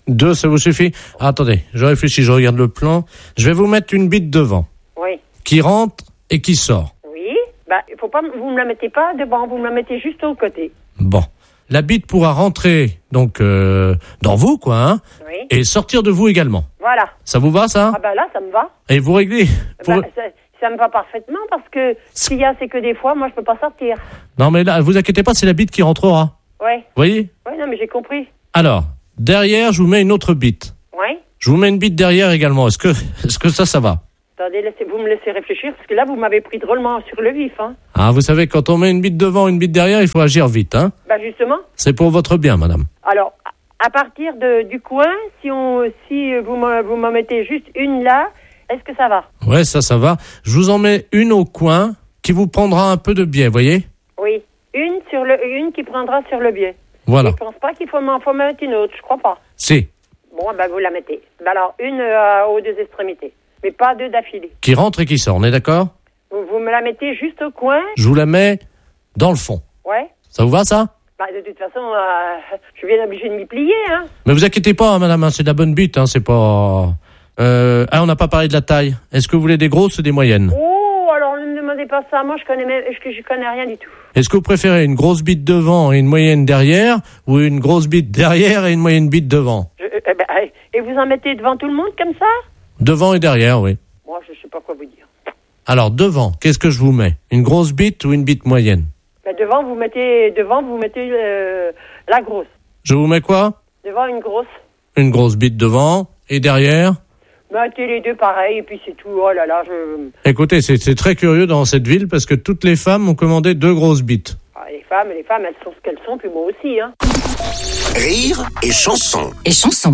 Deux, ça vous suffit? Ah, attendez, je réfléchis, je regarde le plan. Je vais vous mettre une bite devant. Oui. Qui rentre et qui sort. Oui. Bah, il faut pas, vous me la mettez pas devant, vous me la mettez juste au côté. Bon. La bite pourra rentrer, donc, euh, dans vous, quoi, hein. Oui. Et sortir de vous également. Voilà. Ça vous va, ça? Ah bah là, ça me va. Et vous réglez? Pour... Bah, ça, ça me va parfaitement parce que s'il y a, c'est que des fois, moi, je peux pas sortir. Non, mais là, vous inquiétez pas, c'est la bite qui rentrera. Ouais. Vous voyez? Ouais, non, mais j'ai compris. Alors, derrière, je vous mets une autre bite. Ouais. Je vous mets une bite derrière également. Est-ce que, est-ce que ça, ça va? Attendez, laissez, vous me laissez réfléchir parce que là, vous m'avez pris drôlement sur le vif, hein. Ah, vous savez, quand on met une bite devant, une bite derrière, il faut agir vite, hein. Bah, justement. C'est pour votre bien, madame. Alors, à partir de, du coin, si on, si vous me, vous m'en mettez juste une là, est-ce que ça va? Ouais, ça, ça va. Je vous en mets une au coin qui vous prendra un peu de biais, voyez? Oui. Une sur le, une qui prendra sur le biais. Voilà. Je pense pas qu'il faut m'en faut mettre une autre, je crois pas. Si. Bon, bah, vous la mettez. Bah, alors, une euh, aux deux extrémités. Mais pas deux d'affilée. Qui rentre et qui sort, on est d'accord? Vous, vous me la mettez juste au coin. Je vous la mets dans le fond. Ouais. Ça vous va, ça? Bah, de toute façon, euh, je suis bien obligée de m'y plier, hein. Mais vous inquiétez pas, hein, madame, hein, c'est de la bonne bite, hein, c'est pas... Euh... Ah, on n'a pas parlé de la taille. Est-ce que vous voulez des grosses ou des moyennes? Oh, alors ne me demandez pas ça. Moi, je connais même, je, je connais rien du tout. Est-ce que vous préférez une grosse bite devant et une moyenne derrière, ou une grosse bite derrière et une moyenne bite devant? Je, euh, bah, et vous en mettez devant tout le monde comme ça? Devant et derrière, oui. Moi, je sais pas quoi vous dire. Alors, devant, qu'est-ce que je vous mets? Une grosse bite ou une bite moyenne? Bah, devant, vous mettez, devant, vous mettez euh, la grosse. Je vous mets quoi? Devant, une grosse. Une grosse bite devant et derrière? Mettez les deux pareil, et puis c'est tout. Oh là là, je... Écoutez, c'est, c'est très curieux dans cette ville parce que toutes les femmes ont commandé deux grosses bites. Ah, les femmes, les femmes, elles sont ce qu'elles sont, puis moi aussi, hein. Rire et chanson. Et chanson.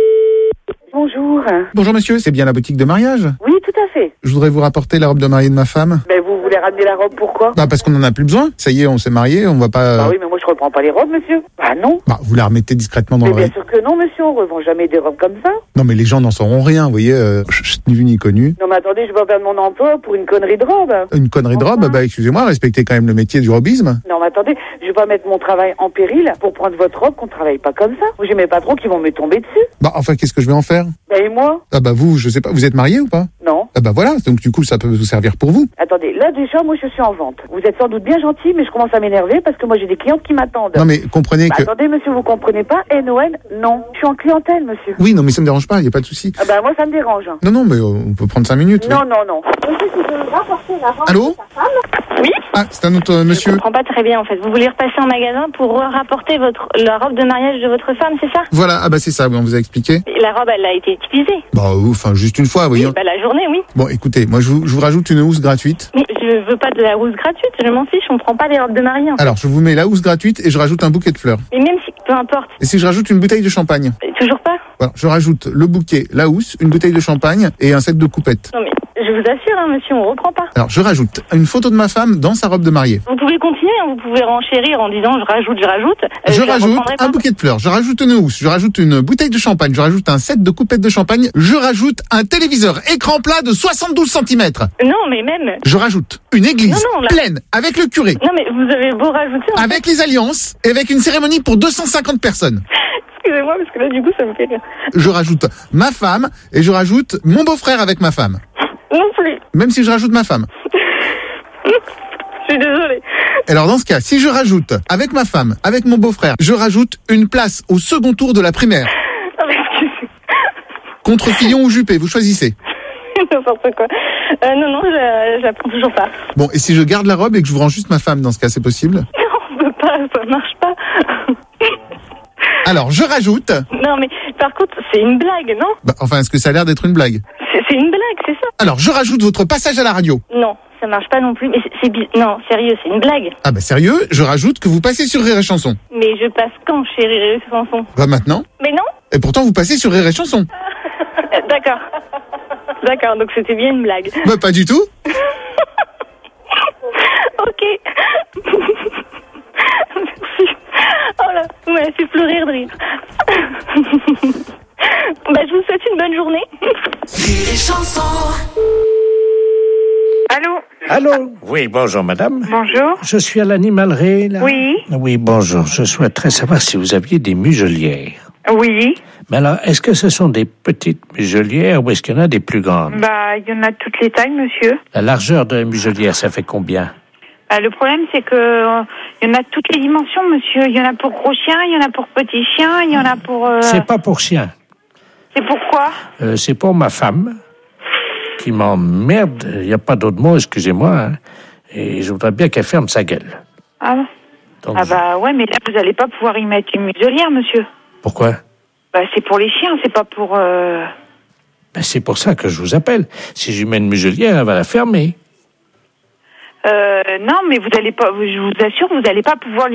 Bonjour. Bonjour monsieur, c'est bien la boutique de mariage? Oui, tout à fait. Je voudrais vous rapporter la robe de mariée de ma femme. Mais vous voulez ramener la robe, pourquoi? Bah parce qu'on en a plus besoin. Ça y est, on s'est mariés, on va pas... Bah oui, mais moi je reprends pas les robes, monsieur. Bah non. Bah vous la remettez discrètement dans Mais le... bien sûr que non, monsieur, on revend jamais des robes comme ça. Non mais les gens n'en sauront rien, vous voyez, euh, ni vu ni connu. Non mais attendez, je vais perdre mon emploi pour une connerie de robe. Une connerie de robe? Bah excusez-moi, respectez quand même le métier du robisme. Non mais attendez, je vais pas mettre mon travail en péril pour prendre votre robe qu'on travaille pas comme ça. J'ai mes patrons qui vont me tomber dessus. Bah enfin, qu'est-ce que je vais en faire? Bah et moi? Ah bah vous, je sais pas, vous êtes marié ou pas? Non. Ah bah voilà, donc du coup ça peut vous servir pour vous. Attendez, là déjà, moi je suis en vente. Vous êtes sans doute bien gentil, mais je commence à m'énerver parce que moi j'ai des clientes qui m'attendent. Non mais comprenez bah, que... Attendez monsieur, vous comprenez pas? N O N, non. Je suis en clientèle, monsieur. Oui, non mais ça me dérange pas, y a pas de souci. Ah bah moi ça me dérange. Non, non, mais euh, on peut prendre cinq minutes. Non, oui. non, non. Monsieur, tu peux rapporter la robe Allô? de ta femme? Oui. Ah, c'est un autre euh, monsieur. Je comprends pas très bien en fait. Vous voulez repasser en magasin pour rapporter votre la robe de mariage de votre femme, c'est ça? Voilà, ah bah c'est ça, oui, on vous a expliqué. La robe, elle a été utilisée. Bah enfin, juste une fois, vous voyez. Oui, bah la journée, oui. Bon, écoutez, moi je vous, je vous rajoute une housse gratuite. Mais je veux pas de la housse gratuite, je m'en fiche, on prend pas les robes de mariée. En fait. Alors, je vous mets la housse gratuite et je rajoute un bouquet de fleurs. Mais même si, peu importe. Et si je rajoute une bouteille de champagne? Toujours pas. Voilà, je rajoute le bouquet, la housse, une bouteille de champagne et un set de coupettes. Non mais, je vous assure, hein, monsieur, on reprend pas. Alors, je rajoute une photo de ma femme dans sa robe de mariée. Vous pouvez continuer, hein, vous pouvez renchérir en disant je rajoute, je rajoute. Euh, je je rajoute pas. un bouquet de fleurs, je rajoute une housse, je rajoute une bouteille de champagne, je rajoute un set de coupettes de champagne, je rajoute un téléviseur écran plat de soixante-douze centimètres. Non, mais même. Je rajoute une église non, non, là... pleine avec le curé. Non, mais vous avez beau rajouter. En avec fait... les alliances et avec une cérémonie pour deux cent cinquante personnes. Excusez-moi, parce que là, du coup, ça me fait rire. Je rajoute ma femme et je rajoute mon beau-frère avec ma femme. Non plus. Même si je rajoute ma femme. Je suis désolée. Alors dans ce cas, si je rajoute avec ma femme, avec mon beau-frère, je rajoute une place au second tour de la primaire. Contre Fillon ou Juppé, vous choisissez. N'importe quoi. Euh, non, non, je j'apprends toujours pas. Bon, et si je garde la robe et que je vous rends juste ma femme, dans ce cas, c'est possible? Non, on peut pas, ça marche pas. Alors, je rajoute... Non, mais par contre, c'est une blague, non? Bah, enfin, est-ce que ça a l'air d'être une blague? C'est, c'est une blague, c'est ça? Alors, je rajoute votre passage à la radio. Non, ça marche pas non plus. Mais c'est, c'est bi- non, sérieux, c'est une blague. Ah bah sérieux, je rajoute que vous passez sur Rire et Chanson. Mais je passe quand chez Rire et Chanson? Bah maintenant. Mais non. Et pourtant, vous passez sur Rire et Chanson. Euh, d'accord. D'accord, donc c'était bien une blague. Bah pas du tout. Ok. Merci. Oh là, vous m'avez fait pleurer de rire. Bah, je vous souhaite une bonne journée. Rire et Chanson. Allô? Allô? Oui, bonjour madame. Bonjour. Je suis à l'animalerie, là. Oui. Oui, bonjour. Je souhaiterais savoir si vous aviez des muselières. Oui. Mais alors, est-ce que ce sont des petites muselières ou est-ce qu'il y en a des plus grandes? Bah, il y en a toutes les tailles, monsieur. La largeur de la muselière, ça fait combien? Bah, le problème, c'est que euh, il y en a toutes les dimensions, monsieur. Il y en a pour gros chiens, il y en a pour petits chiens, il y en a pour... Euh... C'est pas pour chien. C'est pourquoi? Euh, c'est pour ma femme qui m'emmerde. Il n'y a pas d'autre mot, excusez-moi. Hein. Et je voudrais bien qu'elle ferme sa gueule. Ah bon? Donc, ah bah ouais, mais là, vous n'allez pas pouvoir y mettre une muselière, monsieur. Pourquoi? Bah, c'est pour les chiens, c'est pas pour... Euh... Ben, c'est pour ça que je vous appelle. Si je lui mets une muselière, elle va la fermer. Euh, non, mais vous allez pas, je vous assure, vous n'allez pas pouvoir lui